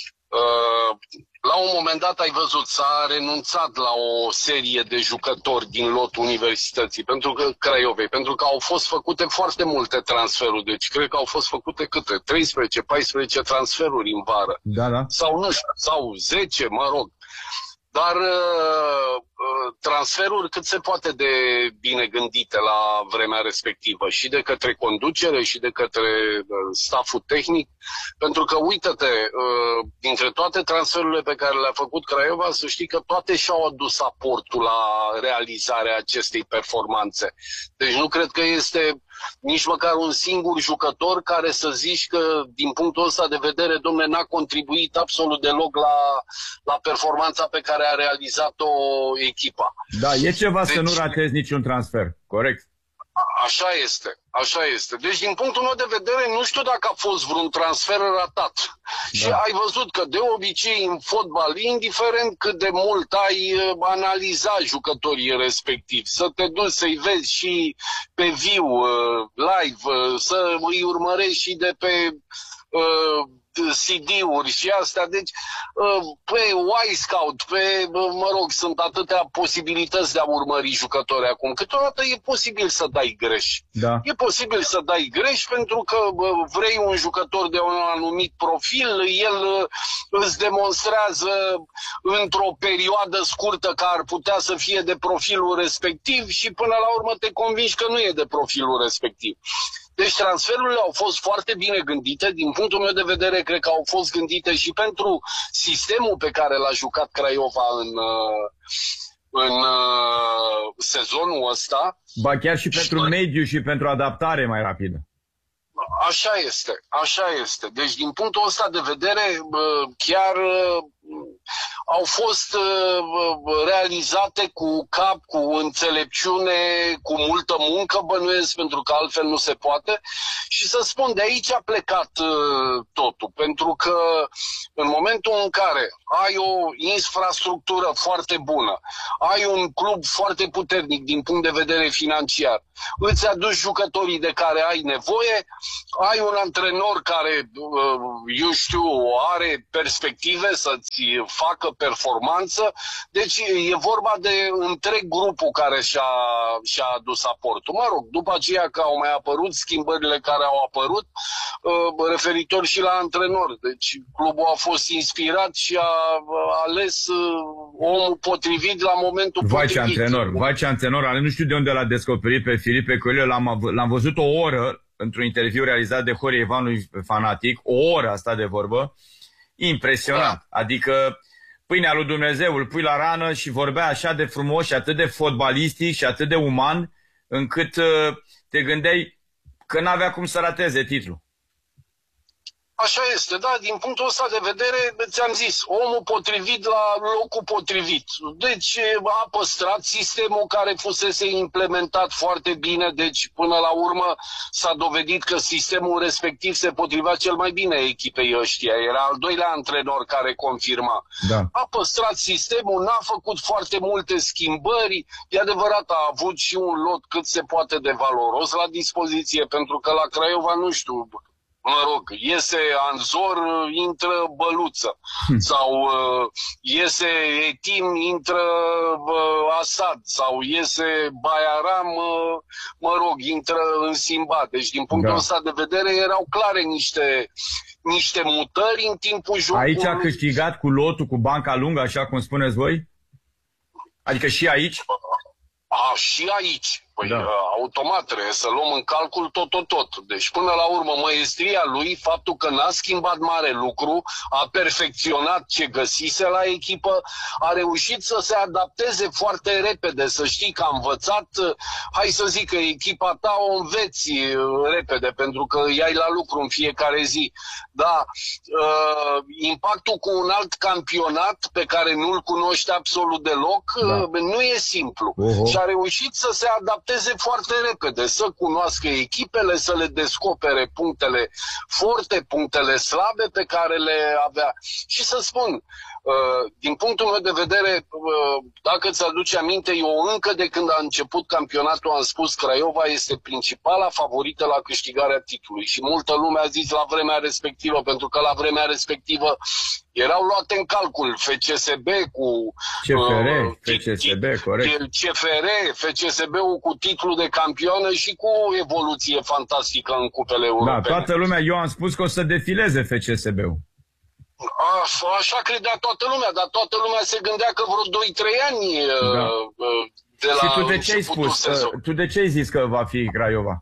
la un moment dat, ai văzut, s-a renunțat la o serie de jucători din lotul Universității, pentru că Craiovei, pentru că au fost făcute foarte multe transferuri. Deci cred că au fost făcute câte? treisprezece paisprezece transferuri în vară. Da, da. Sau nu știu, sau zece, mă rog. Dar uh, transferuri cât se poate de bine gândite la vremea respectivă și de către conducere și de către stafful tehnic, pentru că, uită-te, uh, dintre toate transferurile pe care le-a făcut Craiova, să știi că toate și-au adus aportul la realizarea acestei performanțe. Deci nu cred că este nici măcar un singur jucător care să zici că, din punctul ăsta de vedere, dom'le, n-a contribuit absolut deloc la, la performanța pe care a realizat-o echipa. Da, e ceva deci, să nu ratezi niciun transfer, corect? A, așa este, așa este. Deci, din punctul meu de vedere, nu știu dacă a fost vreun transfer ratat. Da. Și ai văzut că, de obicei, în fotbal, indiferent cât de mult ai analizat jucătorii respectivi, să te duci să-i vezi și pe viu, live, să îi urmărești și de pe uh, C D-uri și astea, deci pe Y-Scout, pe, mă rog, sunt atâtea posibilități de a urmări jucători acum. Câteodată e posibil să dai greș. Da. E posibil să dai greș pentru că vrei un jucător de un anumit profil, el îți demonstrează într-o perioadă scurtă că ar putea să fie de profilul respectiv și până la urmă te convingi că nu e de profilul respectiv. Deci transferurile au fost foarte bine gândite. Din punctul meu de vedere, cred că au fost gândite și pentru sistemul pe care l-a jucat Craiova în, în sezonul ăsta. Ba chiar și pentru și mediu și pentru adaptare mai rapidă. Așa este, așa este. Deci din punctul ăsta de vedere, chiar au fost realizate cu cap, cu înțelepciune, cu multă muncă, bănuiesc, pentru că altfel nu se poate. Și să spun, de aici a plecat totul, pentru că în momentul în care ai o infrastructură foarte bună, ai un club foarte puternic din punct de vedere financiar, îți aduci jucătorii de care ai nevoie, ai un antrenor care, eu știu, are perspective să-ți facă performanță, deci e vorba de întreg grupul care și-a, și-a adus aportul. Mă rog, după aceea că au mai apărut schimbările care au apărut, referitor și la antrenor. Deci clubul a fost inspirat și a ales omul potrivit la momentul vai potrivit. Ce antrenor, vai ce antrenor, ale nu știu de unde l-a descoperit pe Filipe Coelho, l-am văzut o oră într-un interviu realizat de Horia Ivanu Fanatic, o oră a stat de vorbă, impresionant. Da. Adică pâinea lui Dumnezeu îl pui la rană și vorbea așa de frumos și atât de fotbalistic și atât de uman, încât uh, te gândeai că n-avea cum să rateze titlul. Așa este, da, din punctul ăsta de vedere, ți-am zis, omul potrivit la locul potrivit. Deci a păstrat sistemul care fusese implementat foarte bine, deci până la urmă s-a dovedit că sistemul respectiv se potrivea cel mai bine echipei ăștia. Era al doilea antrenor care confirma. Da. A păstrat sistemul, n-a făcut foarte multe schimbări, e adevărat, a avut și un lot cât se poate de valoros la dispoziție, pentru că la Craiova, nu știu, mă rog, iese Anzor, intră Băluță. Hmm. Sau uh, iese Etim, intră uh, Asad. Sau iese Baiaram, uh, mă rog, intră în Simba. Deci din punctul ăsta da. de vedere erau clare niște, niște mutări în timpul jocului. Aici a câștigat cu lotul, cu banca lungă, așa cum spuneți voi? Adică și aici? A, și aici. Păi, da. automat trebuie să luăm în calcul tot, tot, tot. Deci, până la urmă, măestria lui, faptul că n-a schimbat mare lucru, a perfecționat ce găsise la echipă, a reușit să se adapteze foarte repede, să știi că a învățat, hai să zic că echipa ta o înveți repede, pentru că îi la lucru în fiecare zi. Da, uh, impactul cu un alt campionat pe care nu-l cunoști absolut deloc, da. nu e simplu. Uh-huh. Și a reușit să se adapteze foarte repede, să cunoască echipele, să le descopere punctele forte, punctele slabe pe care le avea. Și să spun, din punctul meu de vedere, dacă îți aduce aminte, eu încă de când a început campionatul am spus că Craiova este principala favorită la câștigarea titlului și multă lume a zis la vremea respectivă, pentru că la vremea respectivă erau luate în calcul F C S B cu C F R, uh, F C S B, corect. C F R, F C S B-ul cu titlul de campionă și cu o evoluție fantastică în cupele europene. Da, toată lumea, eu am spus că o să defileze F C S B-ul. A, așa credea toată lumea, dar toată lumea se gândea că vreo doi trei ani da. de la și tu de ce ai spus? Tu de ce ai zis că va fi Craiova?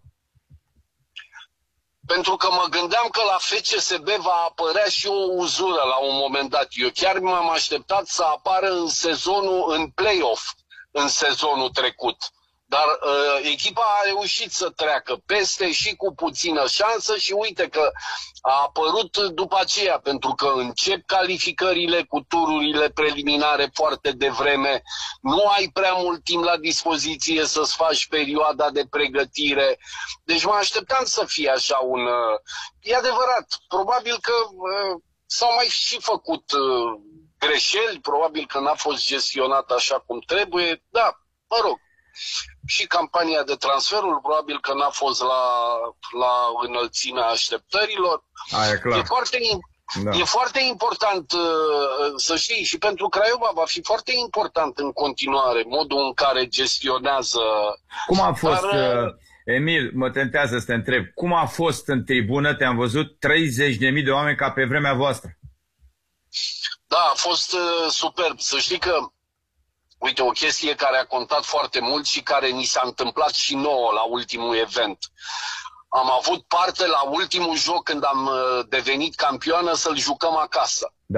Pentru că mă gândeam că la F C S B va apărea și o uzură la un moment dat. Eu chiar m-am așteptat să apară în sezonul, în play-off, în sezonul trecut. Dar uh, echipa a reușit să treacă peste și cu puțină șansă și uite că a apărut după aceea, pentru că încep calificările cu tururile preliminare foarte devreme, nu ai prea mult timp la dispoziție să-ți faci perioada de pregătire. Deci mă așteptam să fie așa un... Uh, e adevărat, probabil că uh, s-au mai și făcut uh, greșeli, probabil că n-a fost gestionat așa cum trebuie, da, mă rog. Și campania de transferuri probabil că n-a fost la, la înălțimea așteptărilor. A, e clar. E foarte, da. e foarte important uh, să știi, și pentru Craiova va fi foarte important în continuare modul în care gestionează. Cum a fost, Dar, uh, Emil, mă tentează să te întreb, cum a fost în tribună, te-am văzut treizeci de mii de oameni ca pe vremea voastră? Da, a fost uh, superb. Să știi că uite, o chestie care a contat foarte mult și care ni s-a întâmplat și nouă la ultimul event. Am avut parte la ultimul joc când am devenit campioană să-l jucăm acasă. Da.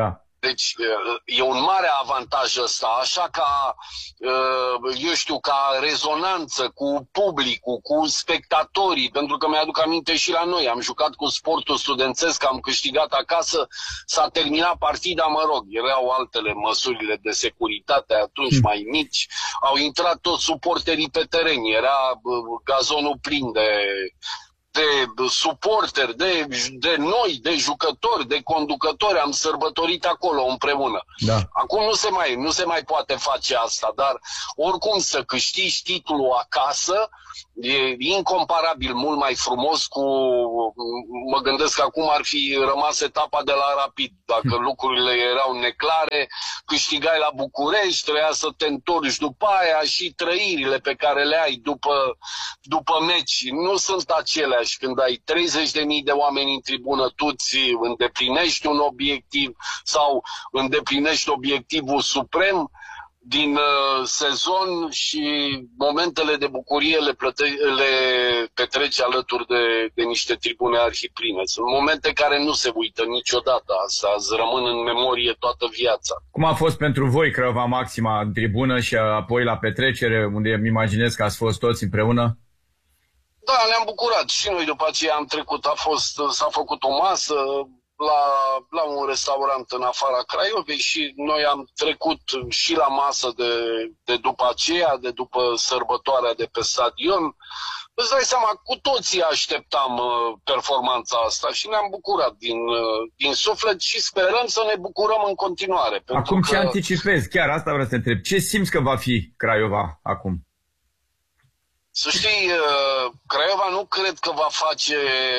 Deci e un mare avantaj ăsta, așa ca, eu știu, ca rezonanță cu publicul, cu spectatorii, pentru că mi-aduc aminte și la noi, am jucat cu Sportul Studențesc, am câștigat acasă, s-a terminat partida, mă rog, erau altele măsurile de securitate atunci mai mici, au intrat toți suporterii pe teren, era gazonul plin de... de suporteri, de, de noi, de jucători, de conducători, am sărbătorit acolo împreună. Da. Acum nu se, mai, nu se mai poate face asta, dar oricum să câștigi titlul acasă e incomparabil mult mai frumos cu, mă gândesc că acum ar fi rămas etapa de la Rapid, dacă hm. lucrurile erau neclare, câștigai la București, trebuia să te întorci după aia și trăirile pe care le ai după, după meci nu sunt aceleași. Când ai treizeci de mii de oameni în tribună, tu ți îndeplinești un obiectiv sau îndeplinești obiectivul suprem din uh, sezon și momentele de bucurie le, plăte, le petrece alături de, de niște tribune arhipline. Sunt momente care nu se uită niciodată, asta îți rămân în memorie toată viața. Cum a fost pentru voi Craiova Maxima în tribună și apoi la petrecere, unde îmi imaginez că ați fost toți împreună? Da, ne-am bucurat și noi după aceea am trecut, a fost, s-a făcut o masă la, la un restaurant în afara Craiovei și noi am trecut și la masă de, de după aceea, de după sărbătoarea de pe stadion. Îți dai seama, cu toții așteptam performanța asta și ne-am bucurat din, din suflet și sperăm să ne bucurăm în continuare. Acum că... ce anticipezi? Chiar asta vreau să te întreb. Ce simți că va fi Craiova acum? Să știi, Craiova nu cred că va face,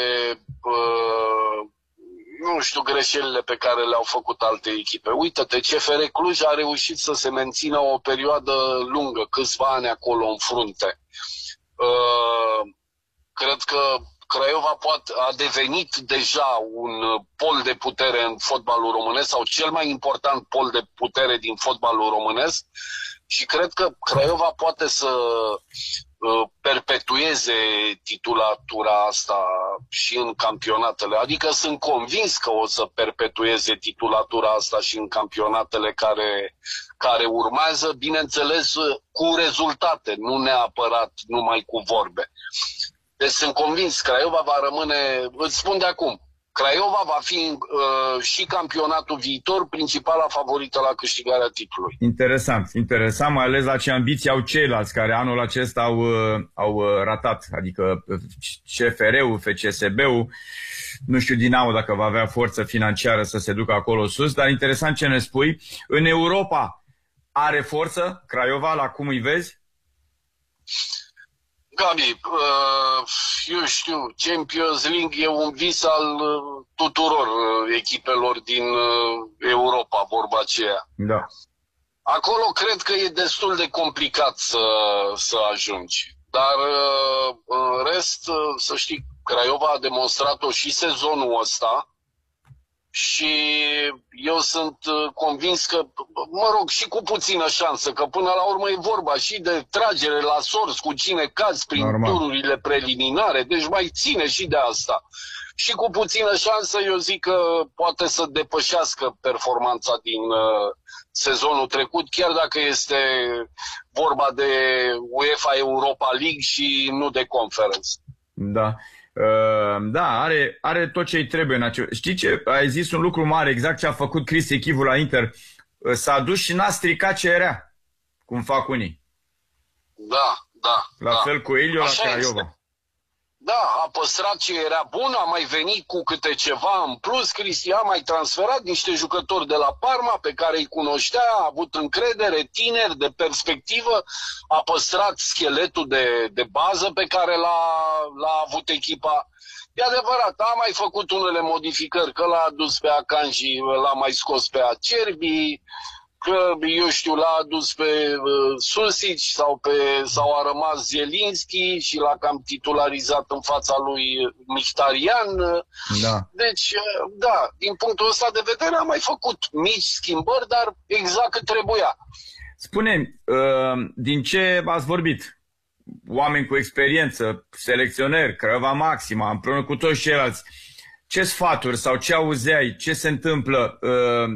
nu știu, greșelile pe care le-au făcut alte echipe. Uită-te, C F R Cluj a reușit să se mențină o perioadă lungă, câțiva ani acolo în frunte. Cred că Craiova poate, a devenit deja un pol de putere în fotbalul românesc sau cel mai important pol de putere din fotbalul românesc și cred că Craiova poate să perpetueze titulatura asta și în campionatele. Adică sunt convins că o să perpetueze titulatura asta și în campionatele care, care urmează, bineînțeles cu rezultate, nu neapărat numai cu vorbe. Deci sunt convins, Craiova va rămâne, îți spun de acum, Craiova va fi uh, și campionatul viitor principala favorită la câștigarea titlului. Interesant, interesant, mai ales la ce ambiții au ceilalți care anul acesta au, au ratat, adică C F R-ul, F C S B-ul, nu știu Dinamo dacă va avea forță financiară să se ducă acolo sus, dar interesant ce ne spui. În Europa are forță Craiova, la cum îi vezi? Gabi, eu știu, Champions League e un vis al tuturor echipelor din Europa, vorba aceea. Da. Acolo cred că e destul de complicat să, să ajungi. Dar în rest, să știi, Craiova a demonstrat-o și sezonul ăsta. Și eu sunt convins că, mă rog, și cu puțină șansă, că până la urmă e vorba și de tragere la sorți, cu cine cazi prin Normal. tururile preliminare, deci mai ține și de asta. Și cu puțină șansă eu zic că poate să depășească performanța din uh, sezonul trecut, chiar dacă este vorba de UEFA Europa League și nu de Conference. Da. Uh, da, are, are tot ce îi trebuie în acel... Știi ce? Ai zis un lucru mare, exact ce a făcut Cristi Chivu la Inter. Uh, s-a dus și n-a stricat ce era, cum fac unii. Da, da. La da. fel cu Elio la Craiova. Este. Da, a păstrat ce era bun, a mai venit cu câte ceva în plus. Cristi a mai transferat niște jucători de la Parma pe care îi cunoștea, a avut încredere, tineri, de perspectivă, a păstrat scheletul de, de bază pe care l-a, l-a avut echipa. E adevărat, a mai făcut unele modificări, că l-a adus pe Akanji, l-a mai scos pe Acerbi, că, eu știu, l-a adus pe uh, Susic sau, pe, sau a rămas Zielinski și l-a cam titularizat în fața lui Mkhitaryan. Da. Deci, uh, da, din punctul ăsta de vedere a mai făcut mici schimbări, dar exact cât trebuia. Spune-mi, uh, din ce ați vorbit? Oameni cu experiență, selecționeri, Craiova Maxima, împreună cu toți ceilalți, ce sfaturi sau ce auzeai, ce se întâmplă? Uh,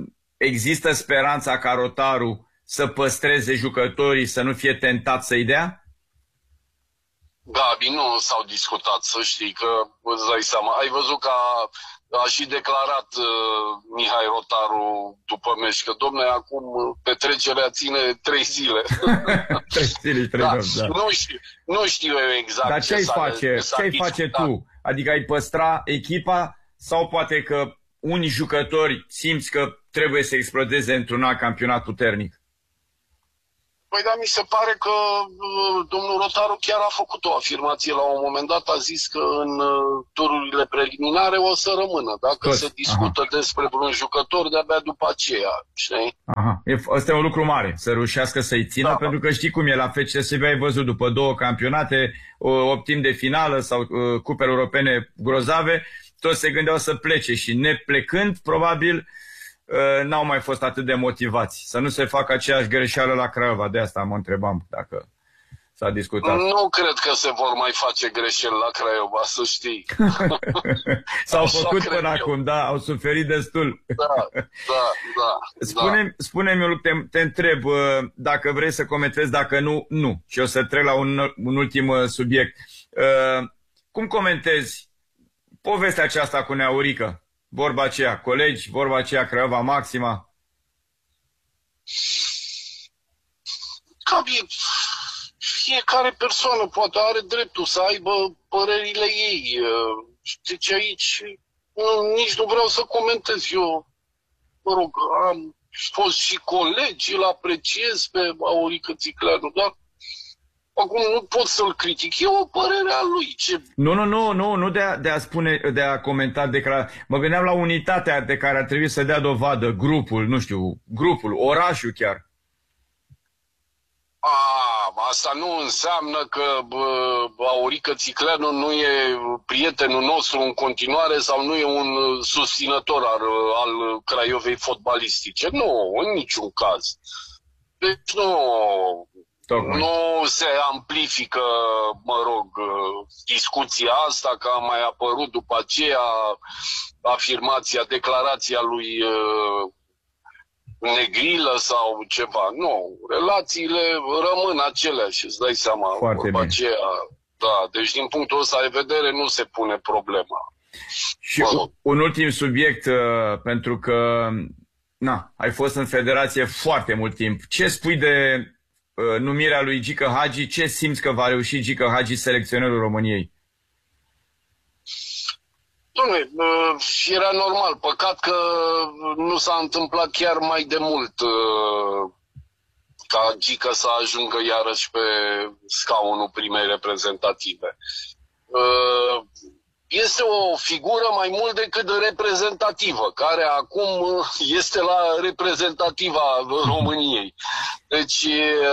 există speranța ca Rotaru să păstreze jucătorii, să nu fie tentat să-i dea? Gabi, nu s-au discutat, să știi, că îți dai seama. Ai văzut că a, a și declarat uh, Mihai Rotaru după meci că, domne, acum petrecerea ține trei zile. Trei zile, trei da, nopți, da. Nu știu, nu știu eu exact. Dar ce ai face? Ce ai face tu? Adică ai păstra echipa sau poate că unii jucători simți că trebuie să explodeze într-un alt campionat puternic? Păi da, mi se pare că uh, domnul Rotaru chiar a făcut o afirmație la un moment dat, a zis că în uh, tururile preliminare o să rămână. Dacă Toți. se discută Aha. despre vreun jucător, de-abia după aceea, știi? Aha. Asta e un lucru mare, să reușească să-i țină, da, pentru că știi cum e la F C S B, ai văzut după două campionate, opt timp de finală sau uh, cupele europene grozave, toți se gândeau să plece și neplecând, probabil, n-au mai fost atât de motivați. Să nu se facă aceeași greșeală la Craiova. De asta mă întrebam dacă s-a discutat. Nu cred că se vor mai face greșeli la Craiova, să știi. S-au făcut până eu. acum, da, au suferit destul. Da, da, da. Spune-mi, da. spune-mi te, te întreb dacă vrei să comentezi, dacă nu, nu. Și o să trec la un, un ultim subiect. Cum comentezi povestea aceasta cu Neaurică? Vorba aceea colegi, vorba aceea Craiova Maxima. Gabi, fiecare persoană poate are dreptul să aibă părerile ei. Deci aici nici nu vreau să comentez. Eu, mă rog, am fost și colegi, îl apreciez pe Aurică Țicleanu, dar acum nu pot să-l critic, e o părere a lui. Ce... Nu, nu, nu, nu, nu de a, de a spune, de a comenta declara... Mă gândeam la unitatea de care ar trebui să dea dovadă grupul, nu știu, grupul, orașul chiar. A, asta nu înseamnă că bă, Aurică Țicleanu nu e prietenul nostru în continuare sau nu e un susținător al, al Craiovei fotbalistice. Nu, în niciun caz. Deci nu... Tocmai. Nu se amplifică, mă rog, discuția asta, că a mai apărut după aceea afirmația, declarația lui Negrilă sau ceva. Nu, relațiile rămân aceleași, îți dai seama. Foarte după bine. Aceea, da, deci din punctul ăsta de vedere nu se pune problema. Și mă un ultim subiect, pentru că na, ai fost în federație foarte mult timp. Ce spui de numirea lui Gică Hagi? Ce simți că va reuși Gică Hagi, selecționerul României? Dom'le, era normal. Păcat că nu s-a întâmplat chiar mai de mult ca Gică să ajungă iarăși pe scaunul primei reprezentative. Este o figură mai mult decât reprezentativă, care acum este la reprezentativa României. Deci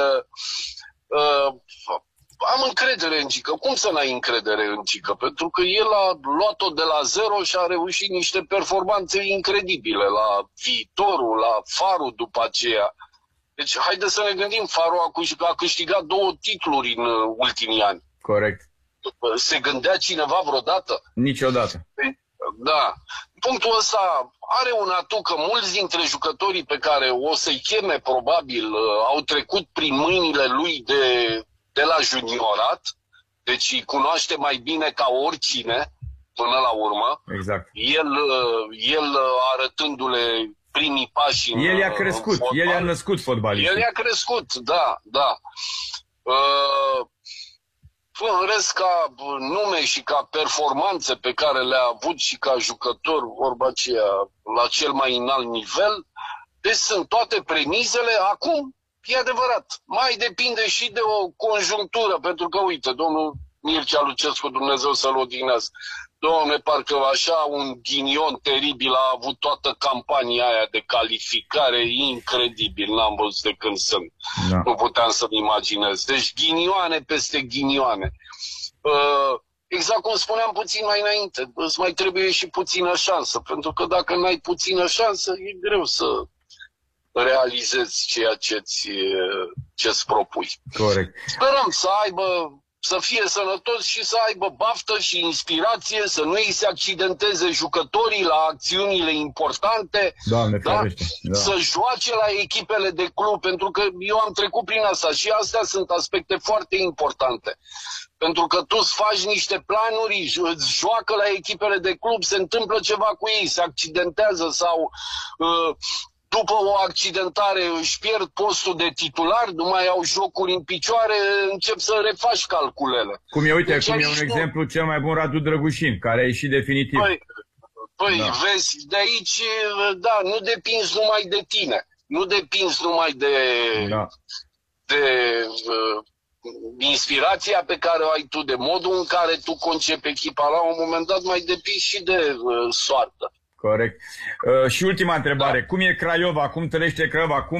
am încredere în Gică. Cum să n-ai încredere în Gică? Pentru că el a luat-o de la zero și a reușit niște performanțe incredibile la Viitorul, la Farul după aceea. Deci haide să ne gândim, Farul a câștigat două titluri în ultimii ani. Corect. Se gândea cineva vreodată? Niciodată. Da. Punctul ăsta are un atu că mulți dintre jucătorii pe care o să-i cheme probabil au trecut prin mâinile lui de, de la juniorat, deci îi cunoaște mai bine ca oricine până la urmă. Exact. El, el arătându-le primii pași în El i-a crescut, el i-a născut fotbalistul. El i-a crescut, da, da. Uh, În rest, ca nume și ca performanțe pe care le-a avut și ca jucător, vorba aceea, la cel mai înalt nivel, deci sunt toate premizele. Acum, e adevărat, mai depinde și de o conjunctură, pentru că, uite, domnul Mircea Lucescu, Dumnezeu să-l odihnească, domne, parcă așa un ghinion teribil a avut toată campania aia de calificare, incredibil, n-am văzut de când sunt. Da. Nu puteam să-mi imaginez. Deci ghinioane peste ghinioane. Uh, exact cum spuneam puțin mai înainte, îți mai trebuie și puțină șansă, pentru că dacă n-ai puțină șansă, e greu să realizezi ceea ce-ți, ce-ți propui. Corect. Sperăm să aibă să fie sănătos și să aibă baftă și inspirație, să nu îi se accidenteze jucătorii la acțiunile importante, Doamne, da? da. Să joace la echipele de club, pentru că eu am trecut prin asta și astea sunt aspecte foarte importante. Pentru că tu îți faci niște planuri, îți joacă la echipele de club, se întâmplă ceva cu ei, se accidentează sau uh, după o accidentare își pierd postul de titular, nu mai au jocuri în picioare, încep să refaci calculele. Cum e, uite, deci cum e un exemplu cel mai bun, Radu Drăgușin, care a ieșit definitiv. Păi, păi da. vezi, de aici, da, nu depinzi numai de tine, nu depinzi numai de... Da. de uh, inspirația pe care o ai tu, de modul în care tu concepi echipa, la un moment dat mai depinzi și de uh, soartă. Corect. Uh, și ultima întrebare. Da. Cum e Craiova? Cum trăiește Craiova? Cum